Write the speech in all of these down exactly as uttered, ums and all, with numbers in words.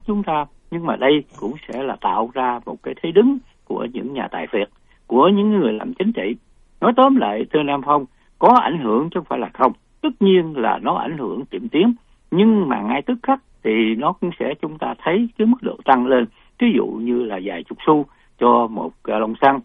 chúng ta. Nhưng mà đây cũng sẽ là tạo ra một cái thế đứng của những nhà tài phiệt, của những người làm chính trị. Nói tóm lại, thưa Nam Phong, có ảnh hưởng chứ không phải là không. Tất nhiên là nó ảnh hưởng tiệm tiến, nhưng mà ngay tức khắc thì nó cũng sẽ chúng ta thấy cái mức độ tăng lên. Ví dụ như là vài chục xu cho một gallon xăng,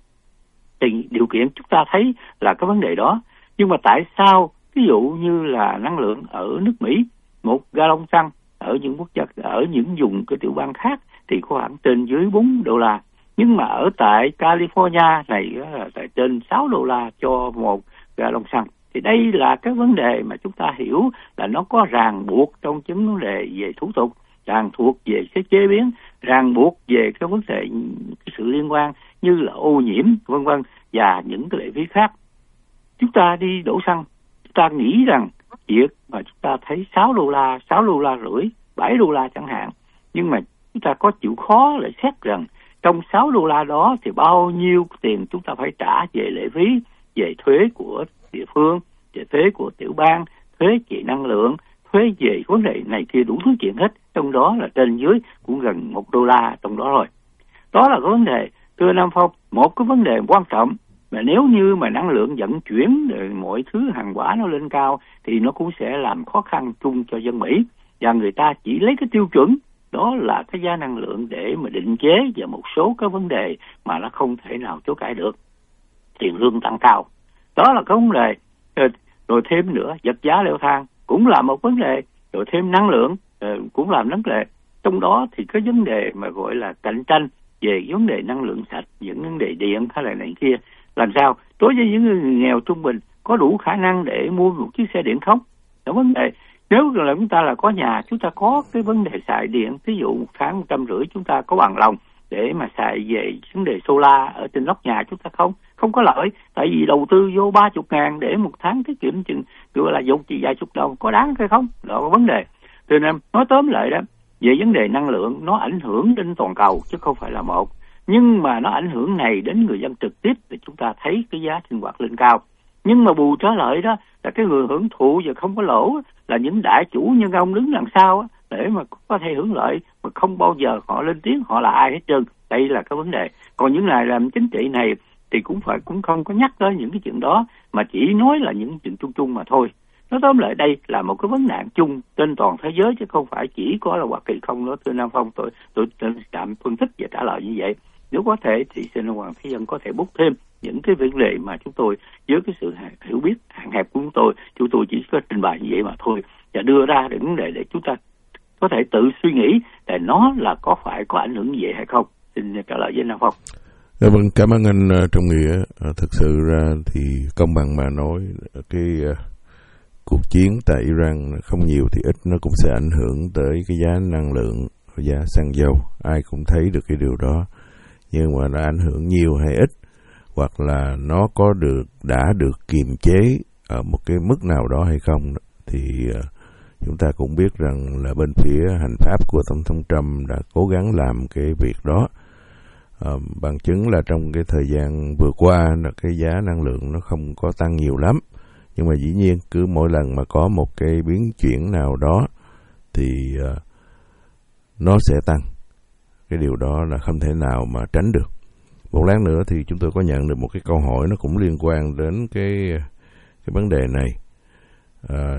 thì điều kiện chúng ta thấy là cái vấn đề đó. Nhưng mà tại sao ví dụ như là năng lượng ở nước Mỹ, một gallon xăng ở những quốc gia, ở những vùng cái tiểu bang khác thì có khoảng trên dưới bốn đô la, nhưng mà ở tại California này là tại trên sáu đô la cho một gallon xăng. Thì đây là cái vấn đề mà chúng ta hiểu là nó có ràng buộc trong những vấn đề về thủ tục, ràng buộc về cái chế biến, ràng buộc về cái vấn đề cái sự liên quan như là ô nhiễm vân vân và những cái lệ phí khác. Chúng ta đi đổ xăng, chúng ta nghĩ rằng việc mà chúng ta thấy sáu đô la, sáu đô la rưỡi, bảy đô la chẳng hạn, nhưng mà chúng ta có chịu khó để xét rằng trong sáu đô la đó thì bao nhiêu tiền chúng ta phải trả về lệ phí, về thuế của địa phương, về thuế của tiểu bang, thuế về năng lượng, thuế về vấn đề này kia đủ thứ chuyện hết, trong đó là trên dưới cũng gần một đô la trong đó rồi. Đó là cái vấn đề, thưa Nam Phong, một cái vấn đề quan trọng mà nếu như mà năng lượng vận chuyển rồi mọi thứ hàng hóa nó lên cao thì nó cũng sẽ làm khó khăn chung cho dân Mỹ, và người ta chỉ lấy cái tiêu chuẩn đó là cái giá năng lượng để mà định chế và một số cái vấn đề mà nó không thể nào chối cãi được. Tiền lương tăng cao, đó là cái vấn đề. Rồi thêm nữa, vật giá leo thang cũng là một vấn đề, rồi thêm năng lượng cũng là vấn đề. Trong đó thì cái vấn đề mà gọi là cạnh tranh về vấn đề năng lượng sạch, những vấn đề điện hay là này kia, làm sao đối với những người nghèo trung bình có đủ khả năng để mua một chiếc xe điện không? Đó vấn đề. Nếu là chúng ta là có nhà, chúng ta có cái vấn đề xài điện, ví dụ một tháng một trăm rưỡi chúng ta có bằng lòng để mà xài về vấn đề solar ở trên nóc nhà chúng ta không? Không có lợi, tại vì đầu tư vô ba chục ngàn để một tháng tiết kiệm chừng gọi là dùng chỉ vài chục đồng, có đáng hay không? Đó là vấn đề. Cho nên nói tóm lại đó, về vấn đề năng lượng nó ảnh hưởng đến toàn cầu chứ không phải là một. Nhưng mà nó ảnh hưởng này đến người dân trực tiếp thì chúng ta thấy cái giá sinh hoạt lên cao. Nhưng mà bù trở lại đó là cái người hưởng thụ và không có lỗ là những đại chủ nhân ông đứng đằng sau để mà có thể hưởng lợi mà không bao giờ họ lên tiếng họ là ai hết trơn. Đây là cái vấn đề. Còn những người làm chính trị này thì cũng phải cũng không có nhắc tới những cái chuyện đó mà chỉ nói là những chuyện chung chung mà thôi. Nói tóm lại đây là một cái vấn nạn chung trên toàn thế giới chứ không phải chỉ có là Hoa Kỳ không đó. Thưa Nam Phong, tôi tôi tạm phân tích và trả lời như vậy. Nếu có thể thì xin ông Hoàng Thế Dân có thể bút thêm những cái vấn đề mà chúng tôi với cái sự hiểu biết hạn hẹp của chúng tôi, chúng tôi chỉ có trình bày như vậy mà thôi, và đưa ra những vấn đề để chúng ta có thể tự suy nghĩ để nó là có phải có ảnh hưởng gì hay không. Xin trả lời với Nam Phong. Dạ vâng, cảm ơn anh Trọng Nghĩa. Thực sự ra thì công bằng mà nói, cái uh, cuộc chiến tại Iran không nhiều thì ít nó cũng sẽ ảnh hưởng tới cái giá năng lượng, giá xăng dầu. Ai cũng thấy được cái điều đó. Nhưng mà nó ảnh hưởng nhiều hay ít, hoặc là nó có được đã được kiềm chế ở một cái mức nào đó hay không, thì uh, chúng ta cũng biết rằng là bên phía hành pháp của Tổng thống Trump đã cố gắng làm cái việc đó. Uh, bằng chứng là trong cái thời gian vừa qua cái giá năng lượng nó không có tăng nhiều lắm, nhưng mà dĩ nhiên cứ mỗi lần mà có một cái biến chuyển nào đó thì uh, nó sẽ tăng. Cái điều đó là không thể nào mà tránh được. Một lát nữa thì chúng tôi có nhận được một cái câu hỏi nó cũng liên quan đến cái cái vấn đề này. À,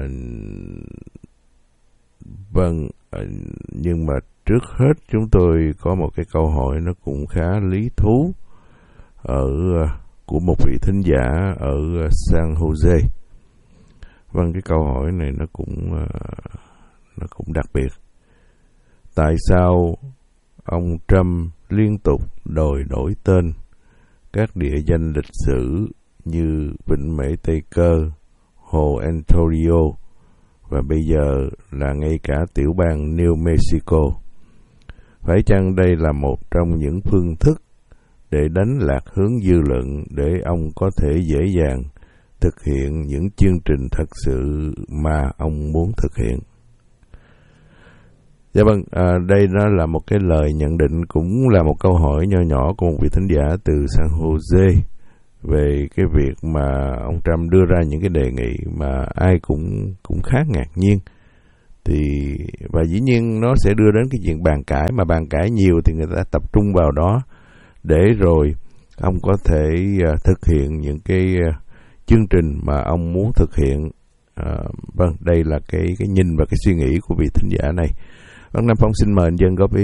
vâng, nhưng mà trước hết chúng tôi có một cái câu hỏi nó cũng khá lý thú ở của một vị thính giả ở San Jose. Vâng, cái câu hỏi này nó cũng nó cũng đặc biệt. Tại sao ông Trump liên tục đòi đổi tên các địa danh lịch sử như Vịnh Mễ Tây Cơ, Hồ Antonio và bây giờ là ngay cả tiểu bang New Mexico? Phải chăng đây là một trong những phương thức để đánh lạc hướng dư luận để ông có thể dễ dàng thực hiện những chương trình thật sự mà ông muốn thực hiện? Dạ vâng, à, đây nó là một cái lời nhận định, cũng là một câu hỏi nho nhỏ của một vị thính giả từ San Jose về cái việc mà ông Trump đưa ra những cái đề nghị mà ai cũng cũng khá ngạc nhiên. Thì và dĩ nhiên nó sẽ đưa đến cái chuyện bàn cãi, mà bàn cãi nhiều thì người ta tập trung vào đó để rồi ông có thể uh, thực hiện những cái uh, chương trình mà ông muốn thực hiện. Uh, vâng, đây là cái cái nhìn và cái suy nghĩ của vị thính giả này. Vâng, Nam Phong xin mời anh Dân góp ý.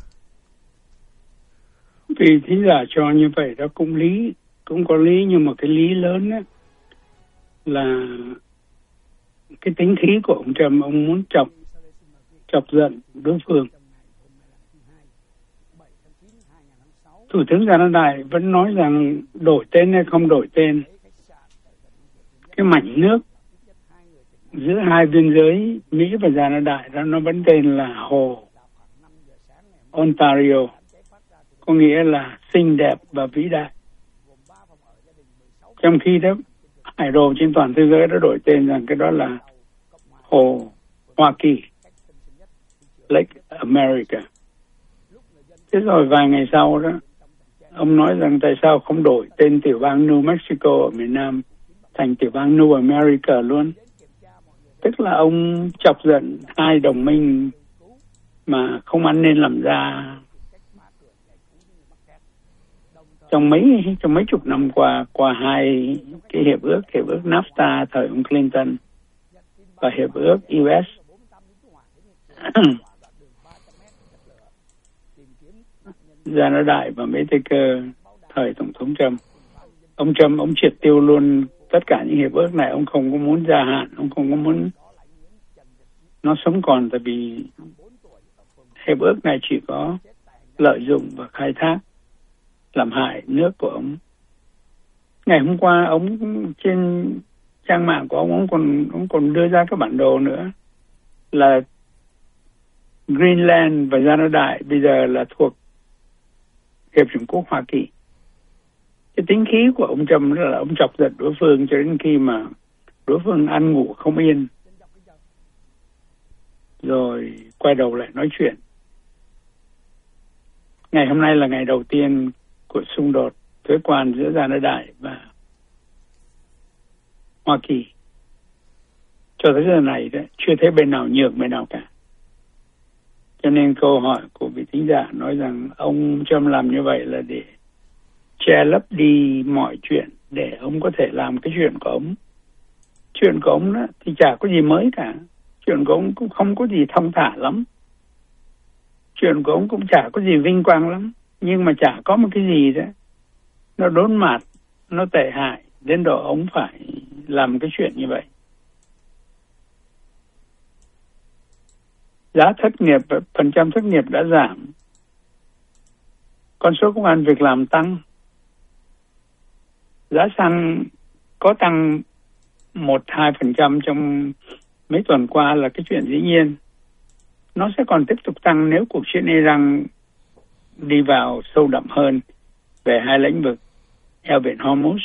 Vì thính giả cho như vậy đó cũng lý, cũng có lý, nhưng mà cái lý lớn á là cái tính khí của ông Trump, ông muốn chọc chọc giận đối phương. Thủ tướng Gia Đài vẫn nói rằng đổi tên hay không đổi tên, cái mảnh nước giữa hai biên giới Mỹ và Gia Đài đó nó vẫn tên là hồ Ontario, có nghĩa là xinh đẹp và vĩ đại. Trong khi đó hải đồ trên toàn thế giới đã đổi tên rằng cái đó là hồ Hoa Kỳ, Lake America. Thế rồi vài ngày sau đó, ông nói rằng tại sao không đổi tên tiểu bang New Mexico ở miền Nam thành tiểu bang New America luôn. Tức là ông chọc giận hai đồng minh mà không ăn nên làm ra trong mấy trong mấy chục năm qua, qua hai cái hiệp ước, hiệp ước NAFTA thời ông Clinton và hiệp ước u ét Gia Đại và Mexico thời Tổng thống Trump. Ông Trump ông triệt tiêu luôn tất cả những hiệp ước này, ông không có muốn gia hạn, ông không có muốn nó sống còn, tại vì hiệp ước này chỉ có lợi dụng và khai thác làm hại nước của ông. Ngày hôm qua ông trên trang mạng của ông, ông còn ông còn đưa ra cái bản đồ nữa là Greenland và Gia Đại bây giờ là thuộc Hiệp chủng quốc Hoa Kỳ. Cái tính khí của ông Trump là ông chọc giận đối phương cho đến khi mà đối phương ăn ngủ không yên, rồi quay đầu lại nói chuyện. Ngày hôm nay là ngày đầu tiên của xung đột thuế quan giữa Gia Đại và Hoa Kỳ. Cho tới giờ này đấy, chưa thấy bên nào nhường bên nào cả. Cho nên câu hỏi của vị thính giả nói rằng ông Trump làm như vậy là để che lấp đi mọi chuyện, để ông có thể làm cái chuyện của ông. Chuyện của ông đó thì chả có gì mới cả. Chuyện của ông cũng không có gì thong thả lắm. Chuyện của ông cũng chả có gì vinh quang lắm. Nhưng mà chả có một cái gì đó nó đốn mạt, nó tệ hại đến độ ông phải làm cái chuyện như vậy. Giá thất nghiệp, phần trăm thất nghiệp đã giảm. Con số công ăn việc làm tăng. Giá xăng có tăng một đến hai phần trăm trong mấy tuần qua là cái chuyện dĩ nhiên. Nó sẽ còn tiếp tục tăng nếu cuộc chiến Iran đi vào sâu đậm hơn về hai lĩnh vực eo biển Hormuz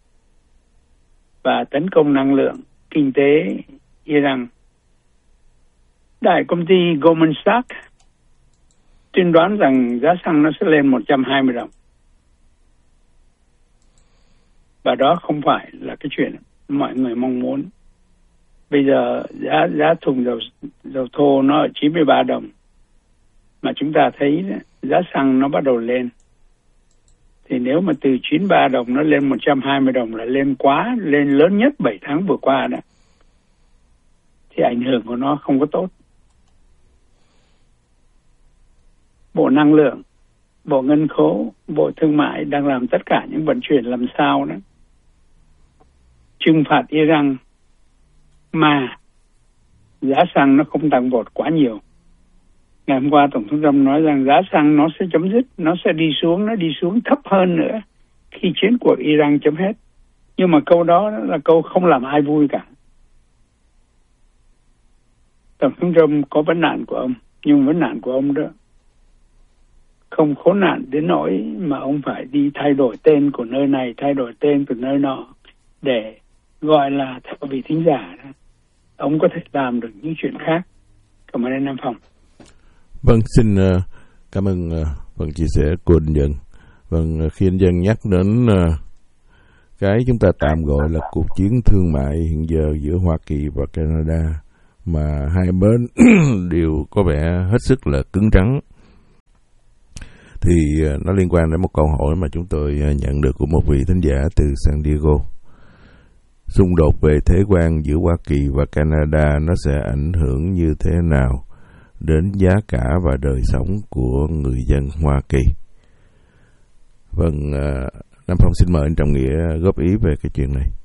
và tấn công năng lượng, kinh tế Iran. Đại công ty Goldman Sachs tuyên đoán rằng giá xăng nó sẽ lên một trăm hai mươi đồng. Và đó không phải là cái chuyện mọi người mong muốn. Bây giờ giá giá thùng dầu dầu thô nó ở chín mươi ba đồng. Mà chúng ta thấy giá xăng nó bắt đầu lên. Thì nếu mà từ chín mươi ba đồng nó lên một trăm hai mươi đồng là lên quá, lên lớn nhất bảy tháng vừa qua đó. Thì ảnh hưởng của nó không có tốt. Bộ Năng lượng, Bộ Ngân khố, Bộ Thương mại đang làm tất cả những vận chuyển làm sao đó trừng phạt Iran mà giá xăng nó không tăng vọt quá nhiều. Ngày hôm qua Tổng thống Trump nói rằng giá xăng nó sẽ chấm dứt, nó sẽ đi xuống, nó đi xuống thấp hơn nữa khi chiến cuộc Iran chấm hết. Nhưng mà câu đó là câu không làm ai vui cả. Tổng thống Trump có vấn nạn của ông, nhưng vấn nạn của ông đó không khốn nạn đến nỗi mà ông phải đi thay đổi tên của nơi này, thay đổi tên của nơi nọ để gọi là theo vị thính giả đó. Ông có thể làm được những chuyện khác. Cảm ơn anh Nam Phong. Vâng, xin uh, cảm ơn uh, phần chia sẻ của anh Dân. Vâng, khi anh Dân nhắc đến uh, cái chúng ta tạm gọi là cuộc chiến thương mại hiện giờ giữa Hoa Kỳ và Canada, mà hai bên đều có vẻ hết sức là cứng rắn. Thì nó liên quan đến một câu hỏi mà chúng tôi nhận được của một vị thính giả từ San Diego. Xung đột về thế quan giữa Hoa Kỳ và Canada nó sẽ ảnh hưởng như thế nào đến giá cả và đời sống của người dân Hoa Kỳ? Vâng, Nam Phong xin mời anh Trọng Nghĩa góp ý về cái chuyện này.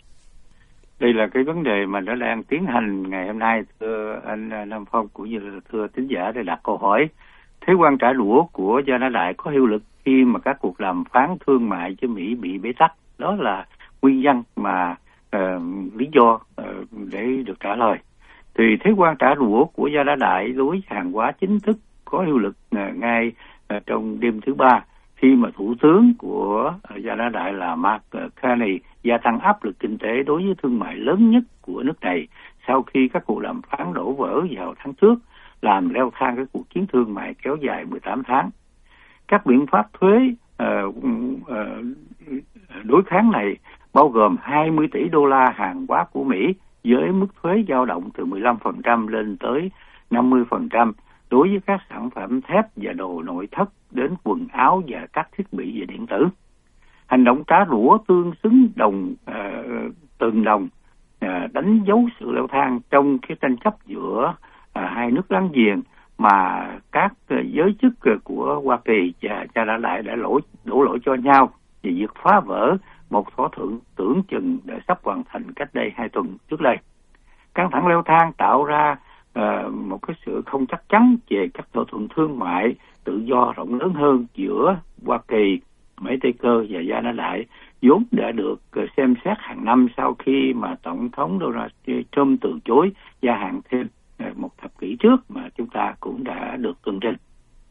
Đây là cái vấn đề mà nó đang tiến hành ngày hôm nay, thưa anh Nam Phong cũng như là thưa thính giả để đặt câu hỏi. Thế quan trả đũa của Gia Na Đại có hiệu lực khi mà các cuộc đàm phán thương mại với Mỹ bị bế tắc. Đó là nguyên nhân mà uh, lý do uh, để được trả lời. Thì thế quan trả đũa của Gia Na Đại đối với hàng hóa chính thức có hiệu lực uh, ngay uh, trong đêm thứ ba, khi mà thủ tướng của uh, Gia Na Đại là Mark Carney gia tăng áp lực kinh tế đối với thương mại lớn nhất của nước này sau khi các cuộc đàm phán đổ vỡ vào tháng trước, làm leo thang cái cuộc chiến thương mại kéo dài mười tám tháng. Các biện pháp thuế uh, uh, đối kháng này bao gồm hai mươi tỷ đô la hàng hóa của Mỹ với mức thuế dao động từ mười lăm phần trăm lên tới năm mươi phần trăm đối với các sản phẩm thép và đồ nội thất đến quần áo và các thiết bị về điện tử. Hành động trả đũa tương xứng đồng uh, từng đồng uh, đánh dấu sự leo thang trong cái tranh chấp giữa uh, hai nước láng giềng mà các uh, giới chức uh, của Hoa Kỳ và Gia Na Đại đã lỗi đổ lỗi cho nhau về việc phá vỡ một thỏa thuận tưởng chừng đã sắp hoàn thành cách đây hai tuần trước đây. Căng thẳng leo thang tạo ra uh, một cái sự không chắc chắn về các thỏa thuận thương mại tự do rộng lớn hơn giữa Hoa Kỳ, Mỹ Tây Cơ và Gia Na Đại, vốn đã được xem xét hàng năm sau khi mà Tổng thống Donald Trump từ chối gia hạn thêm một thập kỷ trước mà chúng ta cũng đã được tường trình.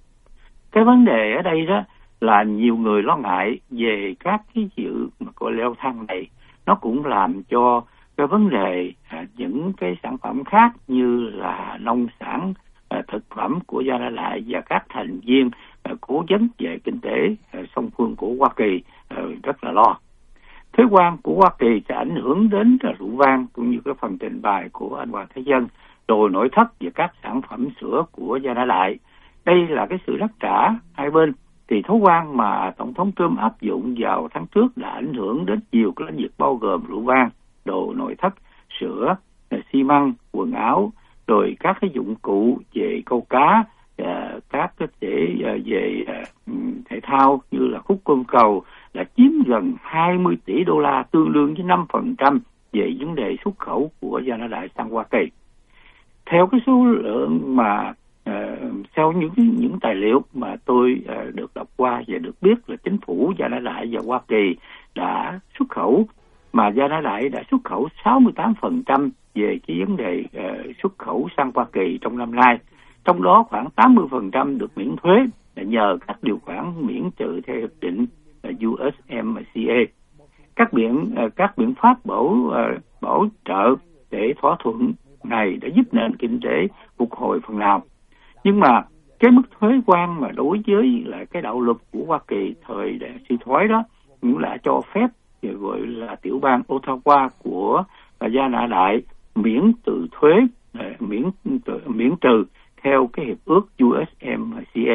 Cái vấn đề ở đây đó là nhiều người lo ngại về các cái sự mà gọi leo thang này, nó cũng làm cho cái vấn đề à, những cái sản phẩm khác như là nông sản, à, thực phẩm của Gia Na Đại và các thành viên à, cố vấn về kinh tế à, song phương của Hoa Kỳ à, rất là lo. Thuế quan của Hoa Kỳ sẽ ảnh hưởng đến rượu vang cũng như cái phần trình bày của anh Hoàng Thế Dân, đồ nội thất và các sản phẩm sữa của Gia Na Đại. Đây là cái sự đáp trả hai bên. Thì thuế quan mà Tổng thống Trump áp dụng vào tháng trước đã ảnh hưởng đến nhiều cái lĩnh vực bao gồm rượu vang, đồ nội thất, sữa, xi măng, quần áo, rồi các cái dụng cụ về câu cá, các cái để về thể thao như là khúc côn cầu là chiếm gần hai mươi tỷ đô la, tương đương với năm phần trăm về vấn đề xuất khẩu của Gia Na Đại sang Hoa Kỳ. Theo cái số lượng mà uh, theo những những tài liệu mà tôi uh, được đọc qua và được biết là chính phủ Gia Na Đại và Hoa Kỳ đã xuất khẩu, mà Gia Na Đại đã xuất khẩu sáu mươi tám phần trăm về cái vấn đề uh, xuất khẩu sang Hoa Kỳ trong năm nay. Trong đó khoảng tám mươi phần trăm được miễn thuế là nhờ các điều khoản miễn trừ theo hiệp định U S M C A. Các biện uh, các biện pháp bảo uh, bảo trợ để thỏa thuận này đã giúp nền kinh tế phục hồi phần nào. Nhưng mà cái mức thuế quan mà đối với lại cái đạo luật của Hoa Kỳ thời đại suy thoái đó cũng đã cho phép gọi là tiểu bang Ottawa của Gia Na Đại miễn từ thuế, miễn miễn trừ theo cái hiệp ước U S M C A.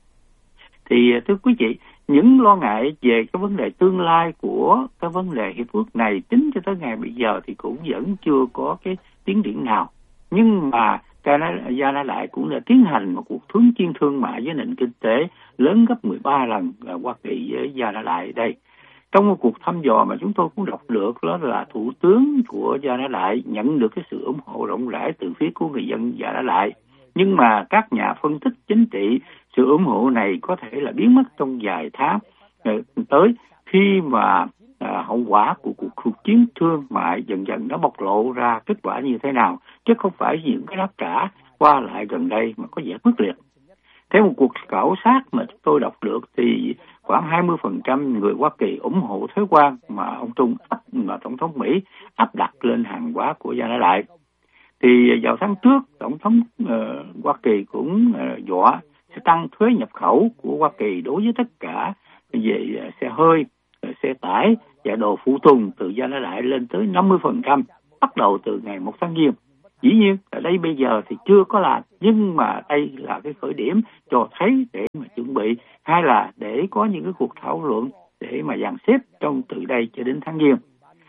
Thì thưa quý vị, những lo ngại về cái vấn đề tương lai của cái vấn đề hiệp ước này tính cho tới ngày bây giờ thì cũng vẫn chưa có cái tiến triển nào. Nhưng mà Gia Na Đại cũng đã tiến hành một cuộc thuấn chiến thương mại với nền kinh tế lớn gấp mười ba lần Hoa Kỳ với Gia Na Đại đây. Trong một cuộc thăm dò mà chúng tôi cũng đọc được, đó là thủ tướng của Gia Na Đại nhận được cái sự ủng hộ rộng rãi từ phía của người dân Gia Na Đại. Nhưng mà các nhà phân tích chính trị, sự ủng hộ này có thể là biến mất trong vài tháng tới khi mà à, hậu quả của cuộc cuộc chiến thương mại dần dần nó bộc lộ ra kết quả như thế nào, chứ không phải những cái đáp trả qua lại gần đây mà có vẻ quyết liệt. Theo một cuộc khảo sát mà tôi đọc được thì khoảng hai mươi phần trăm người Hoa Kỳ ủng hộ thuế quan mà ông Trung áp, mà Tổng thống Mỹ áp đặt lên hàng hóa của Gia Na Đại. Thì vào tháng trước, Tổng thống uh, Hoa Kỳ cũng uh, dọa sẽ tăng thuế nhập khẩu của Hoa Kỳ đối với tất cả về uh, xe hơi, uh, xe tải và đồ phụ tùng từ Gia Na Đại lên tới năm mươi phần trăm bắt đầu từ ngày một tháng Giêng. Dĩ nhiên ở đây bây giờ thì chưa có làm, nhưng mà đây là cái khởi điểm cho thấy để mà chuẩn bị, hay là để có những cái cuộc thảo luận để mà dàn xếp trong từ đây cho đến tháng Giêng.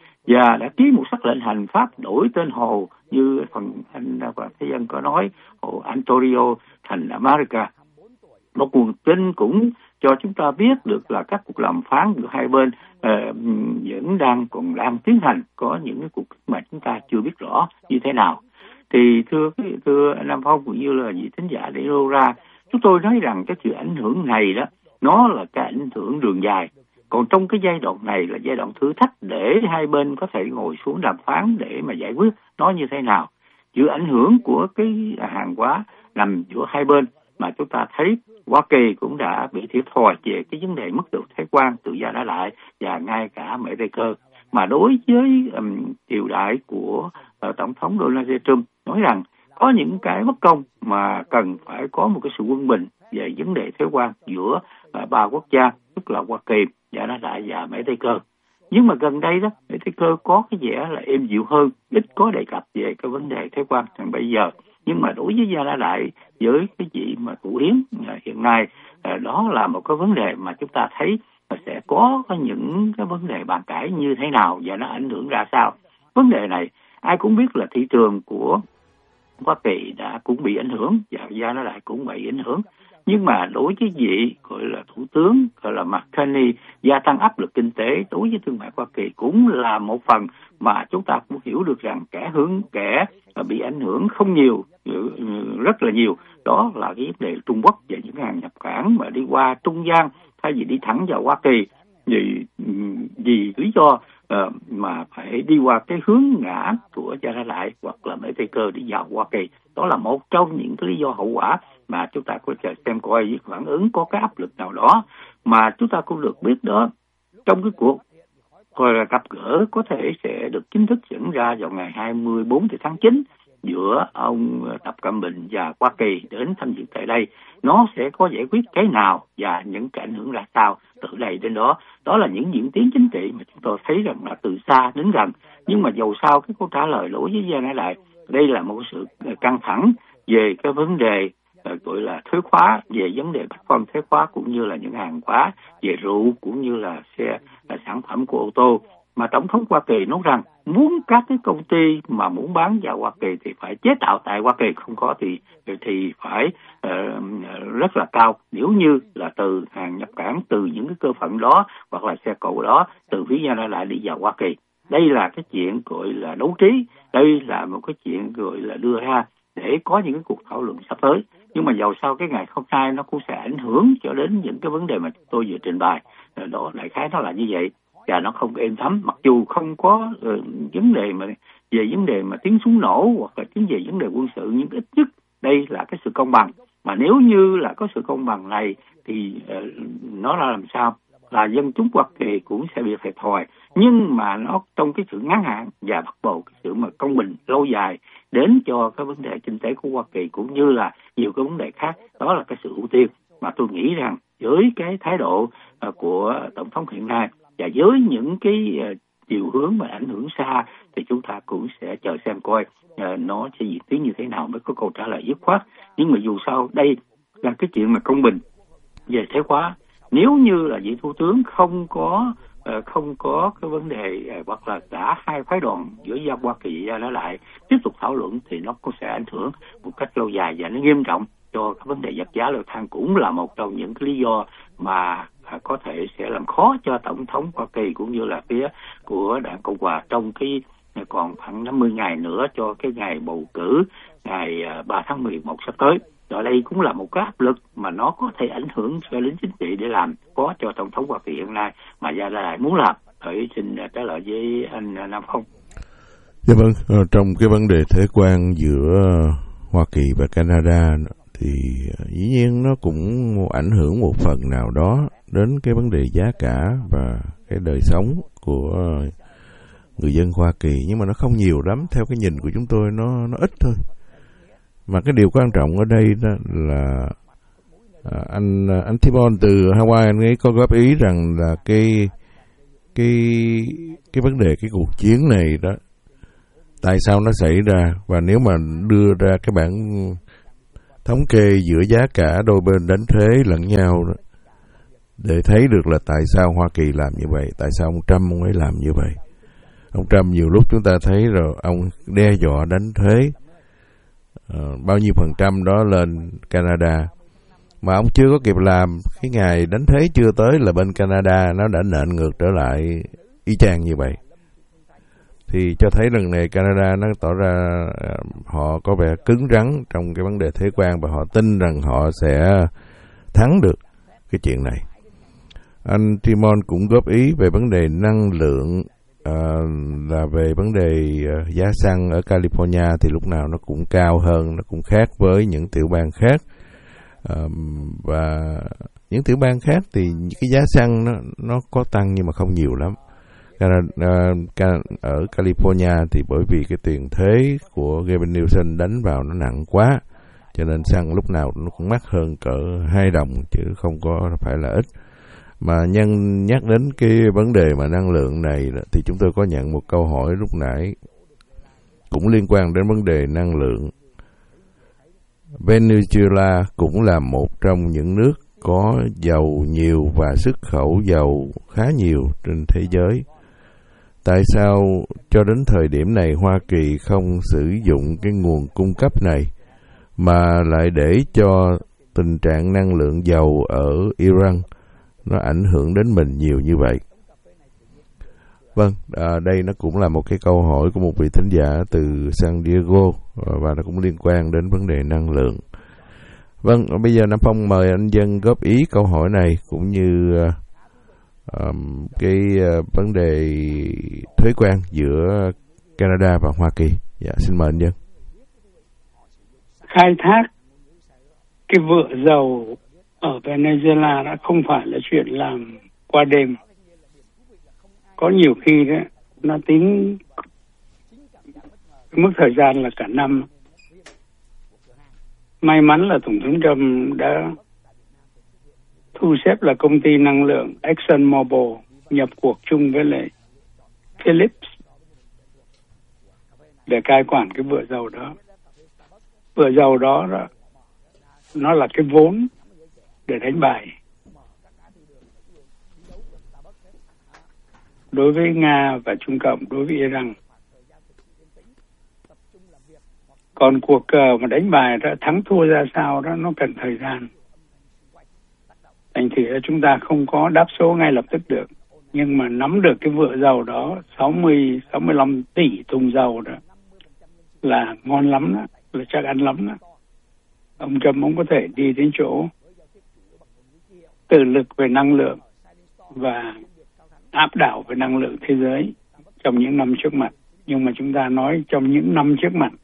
Và đã ký một sắc lệnh hành pháp đổi tên hồ như phần anh và Thế Dân có nói, hồ Antonio thành America. Một nguồn tin cũng cho chúng ta biết được là các cuộc đàm phán giữa hai bên uh, vẫn đang còn đang tiến hành, có những cái cuộc mà chúng ta chưa biết rõ như thế nào. Thì thưa thưa Nam Phong cũng như là vị thính giả để nêu ra, chúng tôi nói rằng cái sự ảnh hưởng này đó, nó là cái ảnh hưởng đường dài. Còn trong cái giai đoạn này là giai đoạn thử thách để hai bên có thể ngồi xuống đàm phán để mà giải quyết nó như thế nào. Giữa ảnh hưởng của cái hàng hóa nằm giữa hai bên mà chúng ta thấy Hoa Kỳ cũng đã bị thiệt thòi về cái vấn đề mức độ thuế quan tự do đã lại, và ngay cả Mỹ Tây Cơ. Mà đối với um, triều đại của uh, Tổng thống Donald J. Trump nói rằng có những cái bất công mà cần phải có một cái sự quân bình về vấn đề thuế quan giữa uh, ba quốc gia, tức là Hoa Kỳ, và nó lại và Mỹ Tây Cơ. Nhưng mà gần đây đó, Mỹ Tây Cơ có cái vẻ là êm dịu hơn, ít có đề cập về cái vấn đề thuế quan thành bây giờ. Nhưng mà đối với Gia Lai Đại, với cái vị mà Thủ Hiến hiện nay, đó là một cái vấn đề mà chúng ta thấy sẽ có những cái vấn đề bàn cãi như thế nào và nó ảnh hưởng ra sao. Vấn đề này ai cũng biết là thị trường của Hoa Kỳ đã cũng bị ảnh hưởng và Gia Lai Đại cũng bị ảnh hưởng. Nhưng mà đối với vị gọi là Thủ tướng gọi là McCarthy, gia tăng áp lực kinh tế đối với thương mại Hoa Kỳ cũng là một phần mà chúng ta cũng hiểu được rằng kẻ hướng kẻ bị ảnh hưởng không nhiều, rất là nhiều. Đó là cái vấn đề Trung Quốc và những hàng nhập cảng mà đi qua trung gian thay vì đi thẳng vào Hoa Kỳ, vì vì lý do uh, mà phải đi qua cái hướng ngã của Gia Lai Đại hoặc là Mỹ Tây Cơ đi vào Hoa Kỳ. Đó là một trong những cái lý do hậu quả mà chúng ta có thể xem coi phản ứng có cái áp lực nào đó. Mà chúng ta cũng được biết đó, trong cái cuộc gọi là gặp gỡ có thể sẽ được chính thức diễn ra vào ngày hai mươi bốn tháng chín giữa ông Tập Cận Bình và Hoa Kỳ đến tham dự tại đây, nó sẽ có giải quyết cái nào và những cái ảnh hưởng ra sao từ đây đến đó. Đó là những diễn tiến chính trị mà chúng tôi thấy rằng là từ xa đến gần. Nhưng mà dầu sao cái câu trả lời đối với Gia Lai Đại, đây là một sự căng thẳng về cái vấn đề gọi là thuế khóa, về vấn đề bắt phong thuế khóa cũng như là những hàng hóa về rượu cũng như là xe là sản phẩm của ô tô. Mà Tổng thống Hoa Kỳ nói rằng muốn các cái công ty mà muốn bán vào Hoa Kỳ thì phải chế tạo tại Hoa Kỳ, không có thì thì phải uh, rất là cao, nếu như là từ hàng nhập cảng từ những cái cơ phận đó hoặc là xe cộ đó từ phía Gia Lai lại đi vào Hoa Kỳ. Đây là cái chuyện gọi là đấu trí, đây là một cái chuyện gọi là đưa ra để có những cái cuộc thảo luận sắp tới. Nhưng mà dầu sao cái ngày hôm nay nó cũng sẽ ảnh hưởng cho đến những cái vấn đề mà tôi vừa trình bày. Đó, đại khái nó là như vậy. Và nó không êm thấm, mặc dù không có uh, vấn đề mà về vấn đề mà tiếng súng nổ hoặc là tiếng về vấn đề quân sự, nhưng ít nhất đây là cái sự công bằng. Mà nếu như là có sự công bằng này thì uh, nó là làm sao? Là dân chúng Hoa Kỳ cũng sẽ bị thiệt thòi, nhưng mà nó trong cái sự ngắn hạn và bắt buộc cái sự mà công bình lâu dài đến cho cái vấn đề kinh tế của Hoa Kỳ cũng như là nhiều cái vấn đề khác. Đó là cái sự ưu tiên mà tôi nghĩ rằng với cái thái độ uh, của Tổng thống hiện nay và với những cái uh, chiều hướng mà ảnh hưởng xa thì chúng ta cũng sẽ chờ xem coi uh, nó sẽ diễn tiến như thế nào mới có câu trả lời dứt khoát. Nhưng mà dù sao đây là cái chuyện mà công bình về thuế khóa. Nếu như là vị thủ tướng không có uh, không có cái vấn đề uh, hoặc là cả hai phái đoàn giữa Gia Hoa Kỳ và nó lại tiếp tục thảo luận thì nó cũng sẽ ảnh hưởng một cách lâu dài và nó nghiêm trọng cho cái vấn đề vật giá leo thang, cũng là một trong những cái lý do mà có thể sẽ làm khó cho Tổng thống Hoa Kỳ cũng như là phía của Đảng Cộng Hòa trong cái còn khoảng năm mươi ngày nữa cho cái ngày bầu cử ngày ba tháng mười một sắp tới. Rồi đây cũng là một cái áp lực mà nó có thể ảnh hưởng cho lính chính trị để làm có cho Tổng thống Hoa Kỳ hiện nay mà Gia Lai muốn làm. Tôi xin trả lời với anh Nam Phong. Dạ vâng, trong cái vấn đề thuế quan giữa Hoa Kỳ và Canada thì dĩ nhiên nó cũng ảnh hưởng một phần nào đó đến cái vấn đề giá cả và cái đời sống của người dân Hoa Kỳ, nhưng mà nó không nhiều lắm. Theo cái nhìn của chúng tôi nó nó ít thôi. Mà cái điều quan trọng ở đây đó là à, anh anh Timon từ Hawaii anh ấy có góp ý rằng là cái cái cái vấn đề cái cuộc chiến này đó tại sao nó xảy ra, và nếu mà đưa ra cái bảng thống kê giữa giá cả đôi bên đánh thuế lẫn nhau đó, để thấy được là tại sao Hoa Kỳ làm như vậy, tại sao ông Trump ông ấy làm như vậy. Ông Trump nhiều lúc chúng ta thấy rồi, ông đe dọa đánh thuế uh, bao nhiêu phần trăm đó lên Canada, mà ông chưa có kịp làm, cái ngày đánh thuế chưa tới là bên Canada nó đã nện ngược trở lại y chang như vậy. Thì cho thấy lần này Canada nó tỏ ra họ có vẻ cứng rắn trong cái vấn đề thuế quan, và họ tin rằng họ sẽ thắng được cái chuyện này. Anh Timon cũng góp ý về vấn đề năng lượng, à, là về vấn đề giá xăng ở California thì lúc nào nó cũng cao hơn, nó cũng khác với những tiểu bang khác. À, và những tiểu bang khác thì cái giá xăng nó, nó có tăng nhưng mà không nhiều lắm. Ở California thì bởi vì cái tiền thuế của Gavin Newsom đánh vào nó nặng quá, cho nên xăng lúc nào nó cũng mắc hơn cỡ hai đồng chứ không có phải là ít. Mà nhân nhắc đến cái vấn đề mà năng lượng này thì chúng tôi có nhận một câu hỏi lúc nãy cũng liên quan đến vấn đề năng lượng. Venezuela cũng là một trong những nước có dầu nhiều và xuất khẩu dầu khá nhiều trên thế giới. Tại sao cho đến thời điểm này Hoa Kỳ không sử dụng cái nguồn cung cấp này mà lại để cho tình trạng năng lượng dầu ở Iran nó ảnh hưởng đến mình nhiều như vậy? Vâng, à, đây nó cũng là một cái câu hỏi của một vị thính giả từ San Diego, và nó cũng liên quan đến vấn đề năng lượng. Vâng, bây giờ Nam Phong mời anh Dân góp ý câu hỏi này cũng như um, cái uh, vấn đề thuế quan giữa Canada và Hoa Kỳ. Dạ, xin mời anh Dân. Khai thác cái vựa dầu ở Venezuela đã không phải là chuyện làm qua đêm. Có nhiều khi đó nó tính mức thời gian là cả năm. May mắn là Tổng thống Trump đã thu xếp là công ty năng lượng ExxonMobil nhập cuộc chung với lại Phillips để cai quản cái vựa dầu đó. Vựa dầu đó, đó nó là cái vốn để đánh bài. Đối với Nga và Trung Cộng, đối với Iran. Còn cuộc cờ mà đánh bài đó, thắng thua ra sao đó, nó cần thời gian. Thành thử chúng ta không có đáp số ngay lập tức được. Nhưng mà nắm được cái vựa dầu đó, sáu mươi, sáu mươi lăm tỷ thùng dầu đó, là ngon lắm đó, là chắc ăn lắm đó. Ông Trump ông có thể đi đến chỗ tự lực về năng lượng và áp đảo về năng lượng thế giới trong những năm trước mặt. Nhưng mà chúng ta nói trong những năm trước mặt,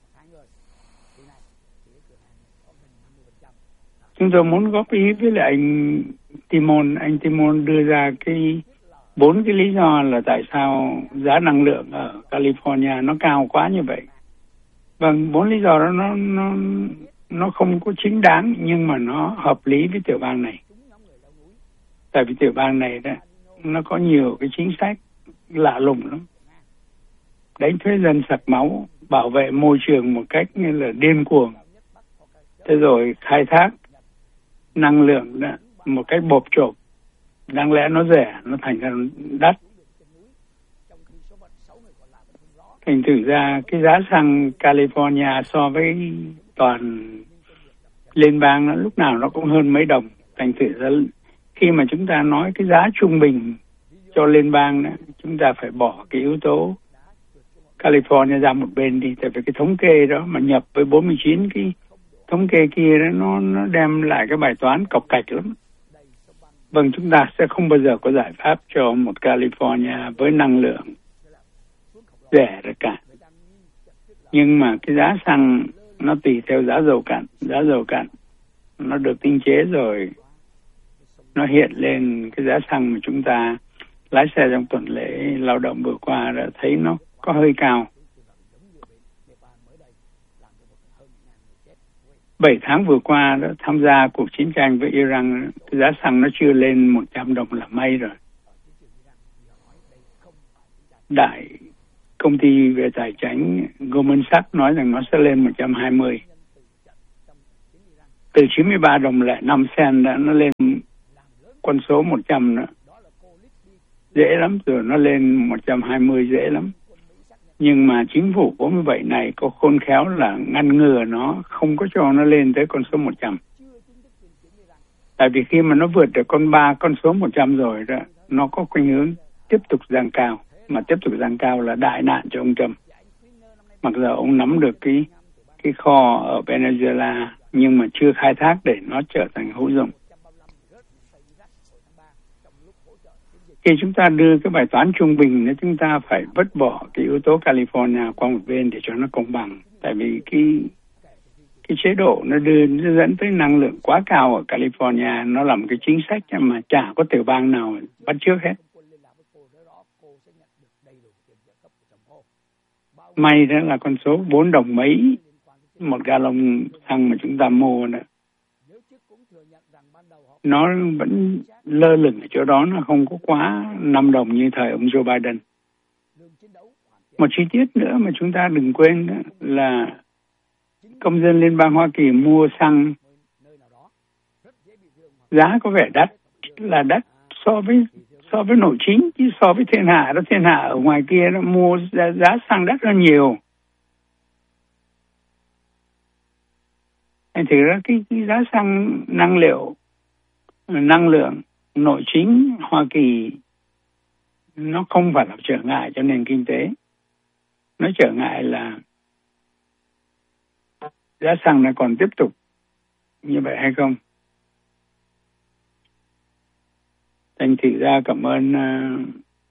chúng tôi muốn góp ý với lại anh Timon. Anh Timon đưa ra cái bốn cái lý do là tại sao giá năng lượng ở California nó cao quá như vậy. Vâng, bốn lý do đó nó nó nó không có chính đáng, nhưng mà nó hợp lý với tiểu bang này. Tại vì tiểu bang này đó, nó có nhiều cái chính sách lạ lùng lắm. Đánh thuế dân sặc máu, bảo vệ môi trường một cách như là điên cuồng. Thế rồi khai thác năng lượng đó, một cách bộp chộp. Đáng lẽ nó rẻ, nó thành ra đắt. Thành thử ra cái giá xăng California so với toàn liên bang nó lúc nào nó cũng hơn mấy đồng. Thành thử ra khi mà chúng ta nói cái giá trung bình cho liên bang đó, chúng ta phải bỏ cái yếu tố California ra một bên đi. Tại vì cái thống kê đó mà nhập với bốn mươi chín cái thống kê kia đó, nó, nó đem lại cái bài toán cọc cạch lắm. Vâng, chúng ta sẽ không bao giờ có giải pháp cho một California với năng lượng rẻ được cả. Nhưng mà cái giá xăng nó tùy theo giá dầu cạn. Giá dầu cạn nó được tinh chế rồi, nó hiện lên cái giá xăng mà chúng ta lái xe trong tuần lễ lao động vừa qua đã thấy nó có hơi cao. Bảy tháng vừa qua đó, tham gia cuộc chiến tranh với Iran, cái giá xăng nó chưa lên một trăm đồng là may rồi. Đại công ty về tài chính Goldman Sachs nói rằng nó sẽ lên một trăm hai mươi. Từ chín mươi ba đồng lẻ năm cent đã nó lên con số một trăm nữa. Dễ lắm, rồi nó lên một trăm hai mươi dễ lắm. Nhưng mà chính phủ bốn mươi bảy này có khôn khéo là ngăn ngừa nó, không có cho nó lên tới con số một trăm. Tại vì khi mà nó vượt được con ba, con số một trăm rồi đó, nó có khuynh hướng tiếp tục tăng cao. Mà tiếp tục tăng cao là đại nạn cho ông Trump. Mặc dù ông nắm được cái, cái kho ở Venezuela, nhưng mà chưa khai thác để nó trở thành hữu dụng. Khi chúng ta đưa cái bài toán trung bình, nếu chúng ta phải vứt bỏ cái yếu tố California qua một bên để cho nó công bằng. Tại vì cái cái chế độ nó đưa nó dẫn tới năng lượng quá cao ở California, nó làm cái chính sách mà chả có tiểu bang nào bắt chước hết. May đó là con số bốn đồng mấy một gallon xăng mà chúng ta mua nữa. Nó vẫn lơ lửng ở chỗ đó, nó không có quá năm đồng như thời ông Joe Biden. Một chi tiết nữa mà chúng ta đừng quên đó là công dân Liên bang Hoa Kỳ mua xăng giá có vẻ đắt, là đắt so với so với nội chính, chứ so với thiên hạ đó, thiên hạ ở ngoài kia nó mua giá, giá xăng đắt hơn nhiều. Thành thử ra cái, cái giá xăng năng liệu năng lượng nội chính Hoa Kỳ nó không phải là trở ngại cho nền kinh tế. Nó trở ngại là giá xăng nó còn tiếp tục như vậy hay không. Thành thử ra cảm ơn uh,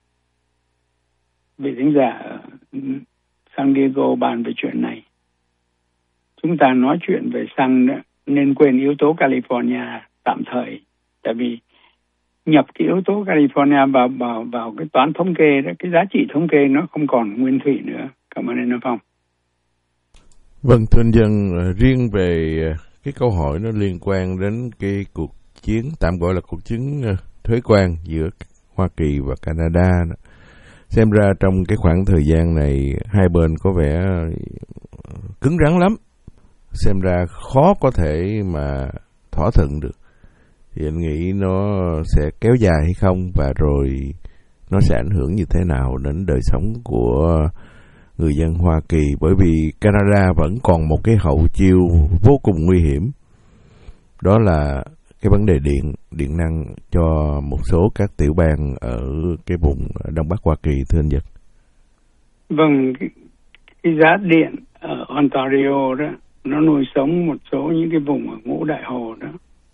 vị thính giả ở San Diego bàn về chuyện này. Chúng ta nói chuyện về xăng đó, nên quên yếu tố California tạm thời. Tại vì nhập cái yếu tố California vào, vào, vào cái toán thống kê đó, cái giá trị thống kê nó không còn nguyên thủy nữa. Cảm ơn anh Nam Phong. Vâng, thưa anh Dân, riêng về cái câu hỏi nó liên quan đến cái cuộc chiến, tạm gọi là cuộc chiến thuế quan giữa Hoa Kỳ và Canada. Xem ra trong cái khoảng thời gian này, hai bên có vẻ cứng rắn lắm. Xem ra khó có thể mà thỏa thuận được. Thì anh nghĩ nó sẽ kéo dài hay không, và rồi nó sẽ ảnh hưởng như thế nào đến đời sống của người dân Hoa Kỳ, bởi vì Canada vẫn còn một cái hậu chiêu vô cùng nguy hiểm, đó là cái vấn đề điện điện năng cho một số các tiểu bang ở cái vùng Đông Bắc Hoa Kỳ, thưa anh Nhật. Vâng, cái, cái giá điện ở Ontario đó nó nuôi sống một số những cái vùng ở Ngũ Đại Hồ đó.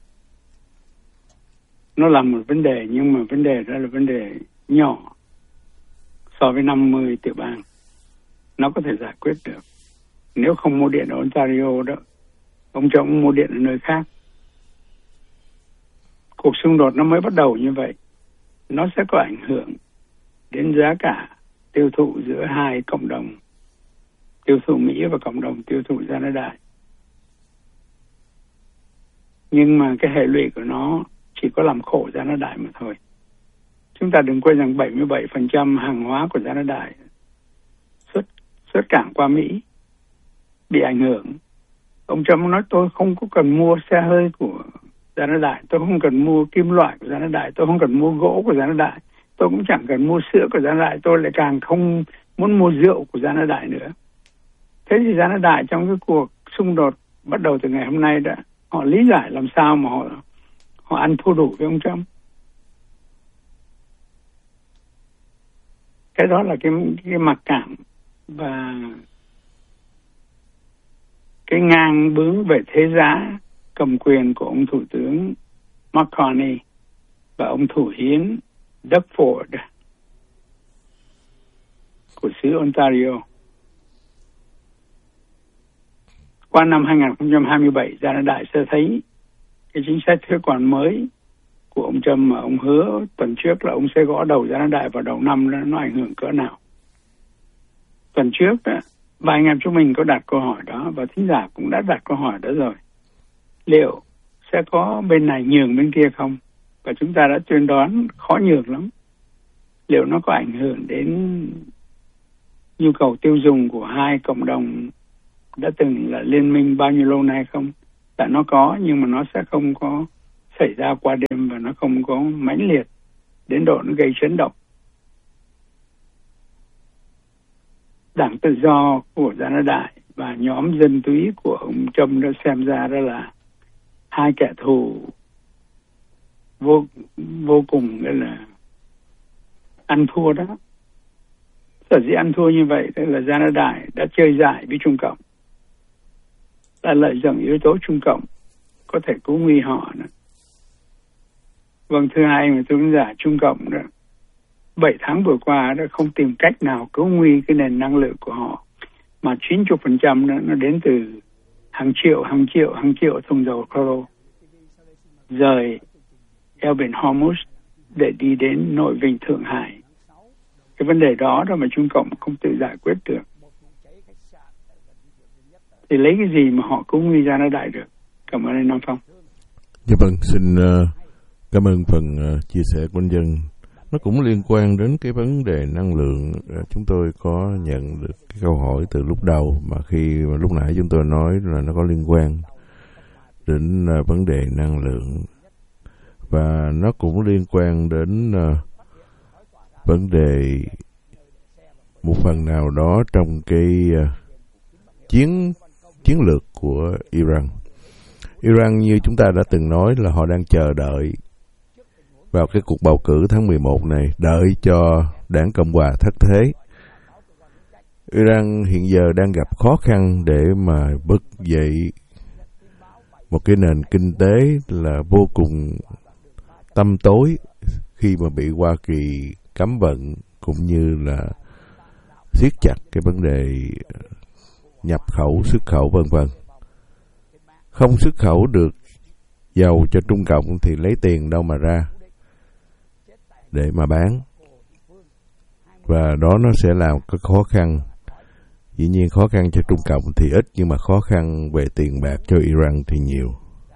Nó là một vấn đề, nhưng mà vấn đề đó là vấn đề nhỏ so với năm mươi tiểu bang. Nó có thể giải quyết được. Nếu không mua điện ở Ontario đó, ông cho ông mua điện ở nơi khác. Cuộc xung đột nó mới bắt đầu như vậy. Nó sẽ có ảnh hưởng đến giá cả tiêu thụ giữa hai cộng đồng, tiêu thụ Mỹ và cộng đồng tiêu thụ gia拿đại. Nhưng mà cái hệ lụy của nó chỉ có làm khổ gia拿đại mà thôi. Chúng ta đừng quên rằng bảy mươi bảy phần trăm hàng hóa của gia拿đại xuất, xuất cảng qua Mỹ bị ảnh hưởng. Ông Trump nói tôi không có cần mua xe hơi của gia拿đại, tôi không cần mua kim loại của gia拿đại, tôi không cần mua gỗ của gia拿đại, tôi cũng chẳng cần mua sữa của gia拿đại, tôi lại càng không muốn mua rượu của gia拿đại nữa. Thế thì gia拿đại trong cái cuộc xung đột bắt đầu từ ngày hôm nay đã, họ lý giải làm sao mà họ họ ăn thua đủ với ông Trump. Cái đó là cái cái mặc cảm và cái ngang bướng về thế giá cầm quyền của ông Thủ tướng Mark Carney và ông Thủ hiến Doug Ford của xứ Ontario. Qua năm hai không hai bảy, gia拿đại sẽ thấy cái chính sách thuế quan mới của ông Trump mà ông hứa tuần trước là ông sẽ gõ đầu gia拿đại vào đầu năm đó, nó ảnh hưởng cỡ nào. Tuần trước đó, ba anh em chúng mình có đặt câu hỏi đó và thính giả cũng đã đặt câu hỏi đó rồi. Liệu sẽ có bên này nhường bên kia không? Và chúng ta đã tuyên đoán khó nhường lắm. Liệu nó có ảnh hưởng đến nhu cầu tiêu dùng của hai cộng đồng đã từng là liên minh bao nhiêu lâu nay không? Tại nó có, nhưng mà nó sẽ không có xảy ra qua đêm và nó không có mãnh liệt đến độ nó gây chấn động. Đảng Tự do của Gia Nã Đại và nhóm dân túy của ông Trump đã xem ra đó là hai kẻ thù vô vô cùng gọi là ăn thua đó. Sở dĩ ăn thua như vậy tức là Gia Nã Đại đã chơi dại với Trung Cộng, đã lợi dụng yếu tố Trung Cộng có thể cứu nguy họ nữa. Vâng, thưa hai người tôi giả, Trung Cộng đó bảy tháng vừa qua đã không tìm cách nào cứu nguy cái nền năng lượng của họ, mà chín mươi phần trăm nó, nó đến từ hàng triệu, hàng triệu, hàng triệu thùng dầu caro rời eo biển Hormuz để đi đến nội vịnh Thượng Hải. Cái vấn đề đó đó mà Trung Cộng không tự giải quyết được, thì lấy cái gì mà họ cứu nguy Gia Nã Đại được? Cảm ơn anh Nam Phong. Dạ vâng, xin uh, cảm ơn phần uh, chia sẻ của anh Dân. Nó cũng liên quan đến cái vấn đề năng lượng. Uh, chúng tôi có nhận được cái câu hỏi từ lúc đầu, mà khi mà lúc nãy chúng tôi nói là nó có liên quan đến uh, vấn đề năng lượng, và nó cũng liên quan đến uh, vấn đề một phần nào đó trong cái uh, chiến chiến lược của Iran. Iran như chúng ta đã từng nói là họ đang chờ đợi vào cái cuộc bầu cử tháng mười một này, đợi cho đảng Cộng hòa thất thế. Iran hiện giờ đang gặp khó khăn để mà vực dậy một cái nền kinh tế là vô cùng tăm tối khi mà bị Hoa Kỳ cấm vận, cũng như là siết chặt cái vấn đề nhập khẩu, xuất khẩu vân vân. Không xuất khẩu được dầu cho Trung Cộng thì lấy tiền đâu mà ra để mà bán, và đó nó sẽ làm cái khó khăn. Dĩ nhiên khó khăn cho Trung Cộng thì ít, nhưng mà khó khăn về tiền bạc cho Iran thì nhiều.